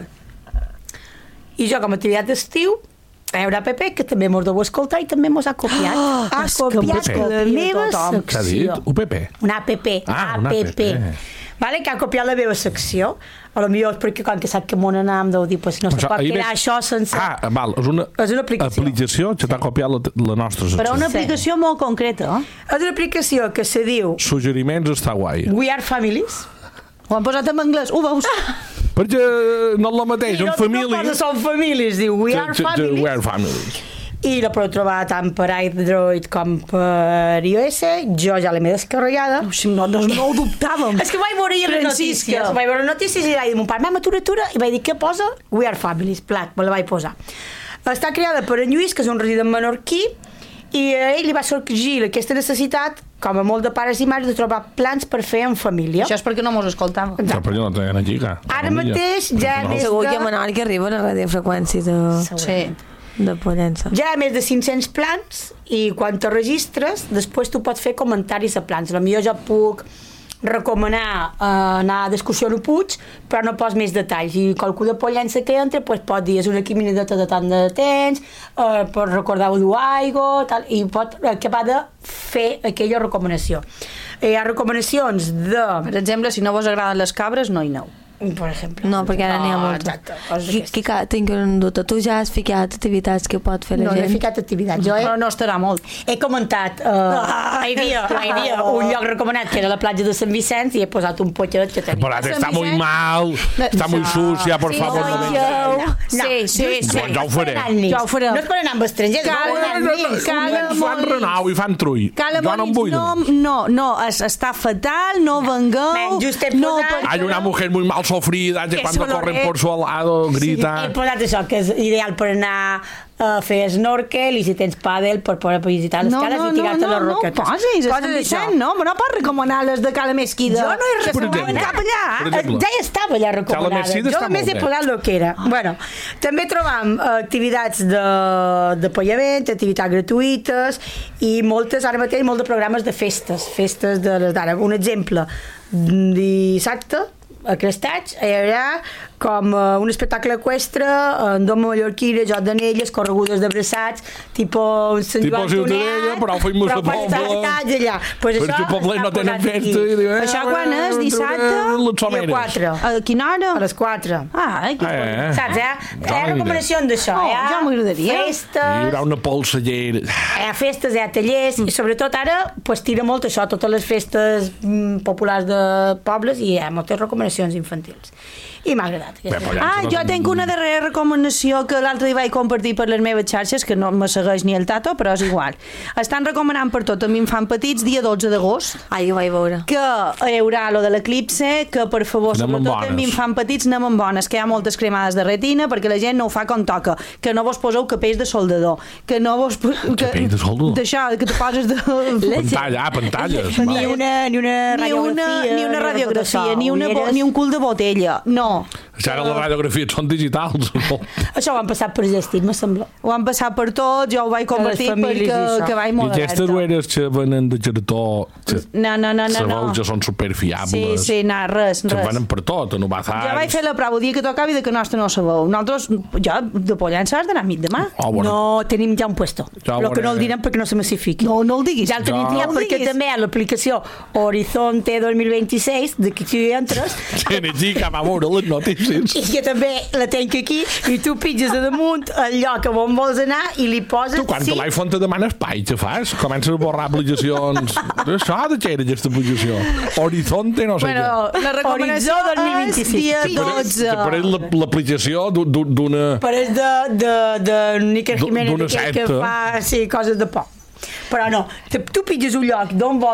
Speaker 4: I jo, com a activitat d'estiu, hi haurà Pepe, que també mos deu escoltar i també mos ha copiat.
Speaker 2: Oh,
Speaker 4: ha copiat la meva secció.
Speaker 1: Què ha dit? U P P?
Speaker 4: Una app.
Speaker 1: Ah, una app.
Speaker 4: Vale, que ha copiat la meva secció. A lo millor és perquè quan que sap que m'on anam deu dir, pues no se pot quedar això sense...
Speaker 1: Ah, val, és una,
Speaker 4: és una aplicació.
Speaker 1: aplicació que t'ha copiat la, la nostra secció.
Speaker 2: Però una aplicació sí. molt concreta. Eh?
Speaker 4: És una aplicació que se diu...
Speaker 1: Suggeriments està guai.
Speaker 4: We are families.
Speaker 2: Ho han posat en anglès, ho veus?
Speaker 1: Perquè no és el mateix, són famílies.
Speaker 4: No són famílies, diu We are families.
Speaker 1: We are families.
Speaker 4: I la podeu trobar tant per Android com per iOS. Jo ja l'he descarregada.
Speaker 2: No, no, no ho dubtàvem.
Speaker 4: És que vaig veure les notícies. Vaig veure les notícies i vaig dir, mon pare, mama, atura, atura, i vaig dir, què posa? We are families, plat, me la vaig posar. Està creada per en Lluís, que és un resident menorquí, i a ell li va sorgir aquesta necessitat, com a molt de pares i mares, de trobar plans per fer en família.
Speaker 2: Això és perquè no mos escoltàvem.
Speaker 1: Però perquè no tenen aquí, que...
Speaker 4: Ara mateix ja
Speaker 1: no.
Speaker 4: més de...
Speaker 3: Segur que a Menorca arriba a la radiofreqüència de...
Speaker 2: Sí.
Speaker 3: de Pollença.
Speaker 4: Ja hi ha més de cinc-cents plans i quan te registres, després tu pots fer comentaris a plans. Potser jo puc recomanar eh, anar d'excursió a Puig, però no pots més detalls. I qualcú de Pollença que entra pues, pot dir és una caminadeta de tant de temps, eh, pot recordar-ho d'aigua, tal, i pot acabar de fer aquella recomanació. Hi ha recomanacions de...
Speaker 2: Per exemple, si no vos agraden les cabres, no hi aneu.
Speaker 4: Per exemple.
Speaker 3: No, perquè ara n'hi ha
Speaker 4: Oh,
Speaker 3: moltes.
Speaker 4: exacte,
Speaker 3: Qui que tinc un dubte. Tu ja has ficat activitats que pot fer la
Speaker 4: No, no he
Speaker 3: gent?
Speaker 4: ficat activitats. Jo he,
Speaker 2: Però no estarà molt.
Speaker 4: he comentat, uh,
Speaker 2: Ah,
Speaker 4: hi, havia, hi havia un lloc recomanat que era la platja de Sant Vicenç i he posat un potxet que tenia.
Speaker 1: Però està muy mal, està muy sucia, por
Speaker 2: Sí,
Speaker 1: favor.
Speaker 2: no,
Speaker 1: No,
Speaker 2: no,
Speaker 1: no.
Speaker 2: no. Sí, sí, sí.
Speaker 1: Doncs ja ho faré.
Speaker 2: Ja ho farem.
Speaker 4: No es poden anar amb estrangers,
Speaker 2: Cala,
Speaker 4: no poden anar amb ells.
Speaker 2: cala,
Speaker 1: Fan renou i fan trull.
Speaker 2: Cala,
Speaker 1: Jo no em vull.
Speaker 2: no, no, no, es, està fatal, no vengueu.
Speaker 4: Men, just he
Speaker 2: no,
Speaker 4: posat-
Speaker 2: perquè-
Speaker 1: Hay una mujer muy mal sofrida que
Speaker 4: Que
Speaker 1: cuando
Speaker 4: solo
Speaker 1: corren
Speaker 4: es-
Speaker 1: por su lado grita.
Speaker 4: He posat això, que és ideal per anar a fer snorkel i si tens pàdel per poder visitar les
Speaker 2: no,
Speaker 4: cales
Speaker 2: no,
Speaker 4: i tirar-te
Speaker 2: no,
Speaker 4: les
Speaker 2: no,
Speaker 4: roquetes.
Speaker 2: no posis, a
Speaker 4: Coses
Speaker 2: Sant
Speaker 4: d'això.
Speaker 2: Vicent, no, però no pots recomanar les de Cala Mesquida.
Speaker 4: Jo no he
Speaker 2: Que se'n van
Speaker 1: recomanat.
Speaker 2: cap allà.
Speaker 1: Per exemple.
Speaker 4: Ja hi estava allà recomanada.
Speaker 1: Mesquida
Speaker 4: Jo
Speaker 1: està
Speaker 4: només
Speaker 1: molt
Speaker 4: he
Speaker 1: bé.
Speaker 4: posat el que era. Ah. Bueno, també trobam eh, activitats de, de pagament, activitats gratuïtes i moltes, ara mateix, molts de programes de festes. Festes de les d'ara. Un exemple, dissabte, a Crestats, hi haurà com uh, un espectacle equestre en doma mallorquina, joc d'anelles, corregudes d'abraçats, tipus Sant
Speaker 1: Tipo
Speaker 4: Joan
Speaker 1: Ciutadella,
Speaker 4: Tonet,
Speaker 1: però fem-ho a
Speaker 4: però quan
Speaker 1: poble.
Speaker 4: estàs allà. Pues
Speaker 1: Perquè
Speaker 4: això
Speaker 1: el poble no
Speaker 4: està
Speaker 1: tenen
Speaker 4: posat aquí.
Speaker 1: festa. I diu, eh,
Speaker 2: Això quan és? Dissabte?
Speaker 1: Les
Speaker 4: A
Speaker 1: someres.
Speaker 4: quatre.
Speaker 2: A quina hora?
Speaker 4: A les quatre.
Speaker 2: Ah, aquí.
Speaker 1: Eh,
Speaker 4: Saps, eh?
Speaker 1: Jo
Speaker 4: Hi ha
Speaker 1: no
Speaker 4: recomanacions d'això.
Speaker 2: Oh,
Speaker 4: Hi ha
Speaker 2: ja m'agradaria.
Speaker 1: Hi
Speaker 4: festes,
Speaker 1: haurà una polsellera.
Speaker 4: hi ha festes, hi ha tallers, i sobretot ara pues, tira molt això, totes les festes mm, populars de pobles, i hi ha moltes recomanacions infantils. I m'ha agradat.
Speaker 1: Bé, però ja
Speaker 2: Ah,
Speaker 1: ens
Speaker 2: jo
Speaker 1: donen-
Speaker 2: tinc una darrera recomanació que l'altre dia vaig compartir per les meves xarxes, que no me segueix ni el tato, però és igual. Estan recomanant per tot amb infants petits dia dotze d'agost,
Speaker 3: Ai, ho vaig veure.
Speaker 2: que hi haurà lo de l'eclipse, que per favor,
Speaker 1: Anem amb
Speaker 2: sobretot amb
Speaker 1: bones.
Speaker 2: infants petits, anem amb bones, que hi ha moltes cremades de retina, perquè la gent no ho fa com toca, que no vos poseu capells de soldador, que no vos... po- Que,
Speaker 1: Capells de soldador?
Speaker 2: D'això, que te poses de...
Speaker 1: Pantalla, ah, pantalles.
Speaker 4: Ni
Speaker 1: va.
Speaker 4: una, ni una
Speaker 2: Ni una,
Speaker 4: radiografia,
Speaker 2: ni una
Speaker 4: res de tot
Speaker 2: radiografia,
Speaker 4: això.
Speaker 2: ni, una, bo-
Speaker 4: Ulleres.
Speaker 2: ni un cul de botella, no.
Speaker 1: Això ara les radiografies són digitals. No?
Speaker 4: Això ho han passat per gestit, me sembla.
Speaker 2: Ho han passat per tot, jo ho vaig compartir
Speaker 4: famílies i
Speaker 2: perquè
Speaker 4: això.
Speaker 2: que vaig
Speaker 1: I
Speaker 2: molt
Speaker 1: aquestes
Speaker 2: alerta.
Speaker 1: dueres que venen de cartó, que
Speaker 2: No, no, no, no,
Speaker 1: sabeu
Speaker 2: no.
Speaker 1: que són superfiables.
Speaker 2: Sí, sí, no, res,
Speaker 1: Que
Speaker 2: res.
Speaker 1: venen per tot, no bazars.
Speaker 2: Jo vaig fer la prova el dia que tocava i de que nostre no sabeu. Nosaltres, jo, de Pollença has d'anar a mig demà.
Speaker 1: Oh, bueno.
Speaker 4: No, tenim ja un puesto.
Speaker 1: Ja ho
Speaker 4: Però que no el
Speaker 1: veuré.
Speaker 4: direm perquè no se massifiqui.
Speaker 2: No, no el diguis.
Speaker 4: Ja el tenim
Speaker 1: Ja.
Speaker 4: triat,
Speaker 2: No el
Speaker 4: perquè
Speaker 2: diguis.
Speaker 4: també hi ha l'aplicació Horizonte dos mil vint-i-sis, de que tu hi entres,
Speaker 1: Que ni aquí cap a veure les notícies.
Speaker 4: i que també la tenc aquí, i tu pitges a damunt el lloc on vols anar i li poses...
Speaker 1: Tu, quan
Speaker 4: sí,
Speaker 1: l'iPhone te demana espai, què fas? Comences a borrar aplicacions. Això de què era aquesta aplicació? Horizonte, no sé
Speaker 2: Bueno, la recomanació
Speaker 4: Horitzó dos mil
Speaker 2: és
Speaker 4: vint-i-sis.
Speaker 2: dia
Speaker 4: Sí,
Speaker 1: què.
Speaker 2: dotze.
Speaker 1: Que pareix la- l'aplicació d'u- d'u- d'una...
Speaker 4: Pareix de, de, de Níker
Speaker 1: D'una
Speaker 4: Jiménez, aquell que
Speaker 1: secta.
Speaker 4: fa sí, coses de por. Però no, te- tu pitges un lloc d'on vols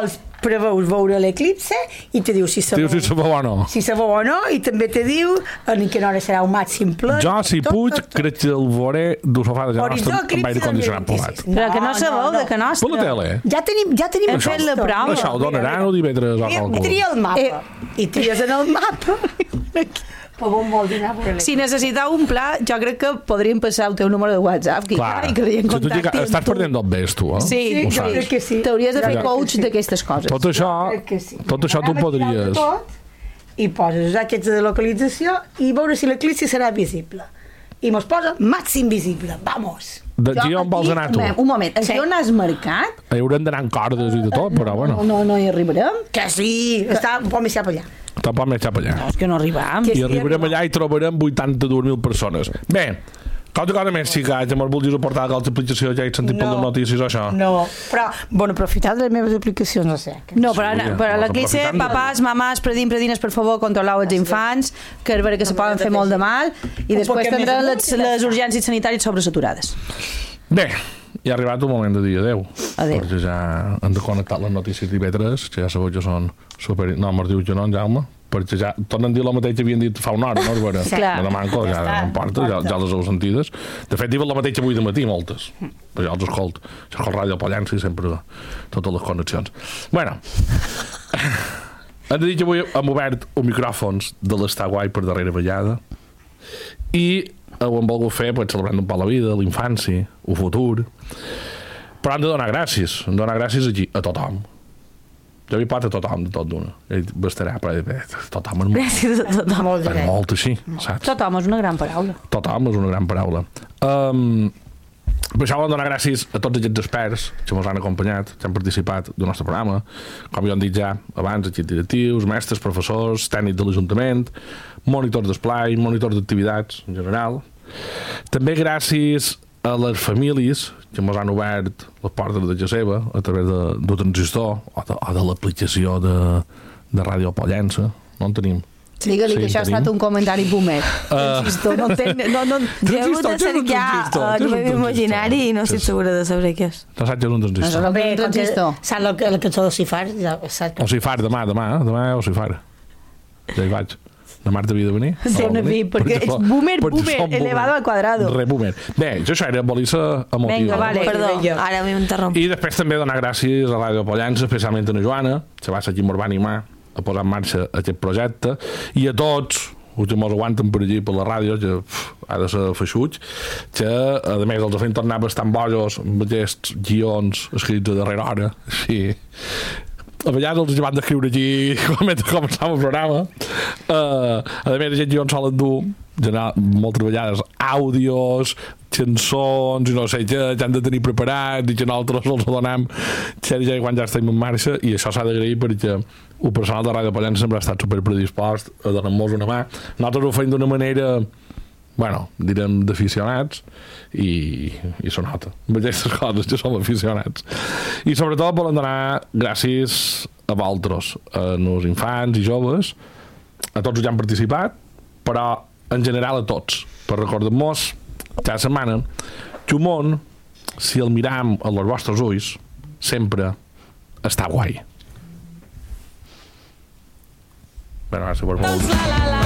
Speaker 4: preveus veure l'eclipse i te diu si se
Speaker 1: Diu si se veu o no.
Speaker 4: si se veu o no, i també te diu en quina hora serà un màxim ple.
Speaker 1: Jo, si
Speaker 4: tot,
Speaker 1: puig,
Speaker 4: tot, tot.
Speaker 1: crec que el veuré d'un sofà de
Speaker 4: Horitzó,
Speaker 1: nostra amb
Speaker 4: eclipse
Speaker 1: aire condicionat
Speaker 4: del
Speaker 1: posat.
Speaker 4: vint-i-sis.
Speaker 2: Però que no sabeu de que nostre.
Speaker 1: Per la tele.
Speaker 4: Ja tenim, ja tenim
Speaker 2: Hem fet la
Speaker 4: esto.
Speaker 2: prova.
Speaker 1: Això ho donaran o divendres o
Speaker 4: Tria,
Speaker 1: qualcú.
Speaker 4: tria el mapa.
Speaker 2: Eh.
Speaker 4: I tries en el mapa. Per on vol dinar?
Speaker 2: Si necessiteu un pla, jo crec que podríem passar el teu número de WhatsApp i,
Speaker 1: Clar.
Speaker 2: i que en
Speaker 1: Si tu
Speaker 2: contacte
Speaker 1: dic, estàs perdent del best, tu, eh?
Speaker 2: Sí,
Speaker 1: Ho
Speaker 4: jo
Speaker 1: saps.
Speaker 4: crec que sí.
Speaker 2: T'hauries de fer
Speaker 4: Ja.
Speaker 2: coach d'aquestes coses.
Speaker 1: Tot això,
Speaker 4: Crec que sí.
Speaker 1: tot això tu
Speaker 4: Anem a tirar de
Speaker 1: podries...
Speaker 4: tot I poses els aquests de localització i veure si l'eclipsi serà visible. I mos posa màxim visible. Vamos!
Speaker 1: D'aquí on vols anar tu?
Speaker 2: Un moment, un moment. Aquí
Speaker 4: Sí.
Speaker 2: on has marcat?
Speaker 1: Hi haurem d'anar en cordes i de tot, però bueno,
Speaker 2: No, no, no hi arribarem.
Speaker 4: Que sí! Està un poc més cap allà.
Speaker 1: tampoc m'he xap allà.
Speaker 2: No, és que no arribam.
Speaker 4: Que
Speaker 1: I
Speaker 4: sí,
Speaker 1: arribarem
Speaker 4: arriba.
Speaker 1: allà i trobarem vuitanta-dues mil persones. Bé, qualque cosa més, sí, que me'l vulguis aportar a l'explicació, ja he sentit per les notícies o això.
Speaker 4: No, però, bueno, aprofitar de les meves aplicacions, no sé.
Speaker 2: No, però,
Speaker 1: Sí,
Speaker 2: però
Speaker 1: vas
Speaker 2: l'eclipse,
Speaker 1: aprofitant.
Speaker 2: papàs, mamàs, predim, predines, per favor, controleu els infants, que és vera que se poden fer molt de mal, i
Speaker 4: Un
Speaker 2: després
Speaker 4: poquet més
Speaker 2: tindran
Speaker 4: amunt
Speaker 2: les,
Speaker 4: i ja
Speaker 2: les
Speaker 4: està.
Speaker 2: urgències sanitàries sobresaturades.
Speaker 1: Bé, hi ha arribat un moment de dir adeu.
Speaker 2: Adeu.
Speaker 1: Perquè ja han de connectar les notícies d'Ivetres, que ja sabeu que són super... No, me'ls diu que no, en Jaume, perquè ja tornen a dir el mateix que havien dit fa una hora, no? És vera?
Speaker 2: Sí. Clar.
Speaker 1: No manco, ja,
Speaker 4: Ja
Speaker 1: ja
Speaker 4: està,
Speaker 1: no importa,
Speaker 4: no
Speaker 1: ja,
Speaker 4: importa.
Speaker 1: ja les heu sentides. De fet, diuen la mateixa avui de matí, moltes. Però jo els escolto. Jo escolto Ràdio Pollença i sempre totes les connexions. Bueno, hem de dir que avui hem obert un micròfons de l'Estar Guai per darrera vegada i ho hem volgut fer pues, celebrant un poc la vida, la infància, el futur, però hem de donar gràcies, hem de donar gràcies aquí, a tothom. Jo hi pot a tothom, de tot d'una. Ell bastarà, però eh, tothom és molt,
Speaker 3: Gràcies a tothom.
Speaker 4: Molt
Speaker 1: és
Speaker 4: de
Speaker 1: molt així, saps?
Speaker 2: Tothom és una gran paraula.
Speaker 1: Tothom és una gran paraula. Um, per això volem donar gràcies a tots aquests experts que ens han acompanyat, que han participat del nostre programa, com ja han dit ja abans, equips directius, mestres, professors, tècnics de l'Ajuntament, monitors d'esplai, monitors d'activitats en general. També gràcies a les famílies que ens han obert les portes de casa seva a través de, del transistor o de, o de l'aplicació de, de Ràdio Pollença. No en tenim.
Speaker 2: Digue-li
Speaker 1: Sí,
Speaker 2: que això ha
Speaker 1: tenim.
Speaker 2: estat un comentari boomer. Insisto, no entenc... No, no,
Speaker 3: Jo he hagut de
Speaker 1: Transistor,
Speaker 3: cercar
Speaker 1: transistor,
Speaker 3: en el meu
Speaker 1: transistor.
Speaker 3: imaginari i no estic
Speaker 1: Sí.
Speaker 3: segura de saber què és.
Speaker 1: No saps que és un
Speaker 2: no,
Speaker 1: transistor.
Speaker 2: no,
Speaker 4: Bé,
Speaker 2: un transistor.
Speaker 4: saps la, la cançó de Cifar? Ja, saps que...
Speaker 1: O si far demà, demà, eh? demà o si far. Ja hi vaig. Demà havia de venir?
Speaker 2: Sí,
Speaker 1: No,
Speaker 2: una
Speaker 1: venir?
Speaker 2: vi, perquè és
Speaker 1: som-
Speaker 2: boomer,
Speaker 1: perquè
Speaker 2: boomer,
Speaker 1: som
Speaker 2: elevado al cuadrado.
Speaker 1: Re boomer. Bé, jo això era bolissa emotiva.
Speaker 2: Vinga, vale.
Speaker 3: Perdó,
Speaker 4: jo.
Speaker 3: ara m'interromp.
Speaker 1: I després també donar gràcies a Ràdio Pollença, especialment a la Joana, que va ser qui m'ho va animar a posar en marxa aquest projecte, i a tots els que mos aguanten per allí per la ràdio, que uf, ha de ser feixuig, que a més els fem tornar bastant bojos amb aquests guions escrits a darrera hora, sí. A vegades els van d'escriure aquí mentre començàvem el programa. Uh, a més, aquests guions solen dur general, moltes vegades àudios, cançons i no sé què, que han de tenir preparats i que nosaltres els donem ja, ja, quan ja estem en marxa, i això s'ha d'agrair perquè el personal de Ràdio Pollença sempre ha estat super predispost a donar-nos una mà. Nosaltres ho fem d'una manera, bueno, direm d'aficionats, i, i se nota amb aquestes coses que som aficionats. I sobretot volem donar gràcies a vosaltres, a els infants i joves, a tots els que han participat, però en general a tots, per recordar-nos cada setmana que el món, si el miram a els vostres ulls, sempre està guai. Bé, no, si vols molt...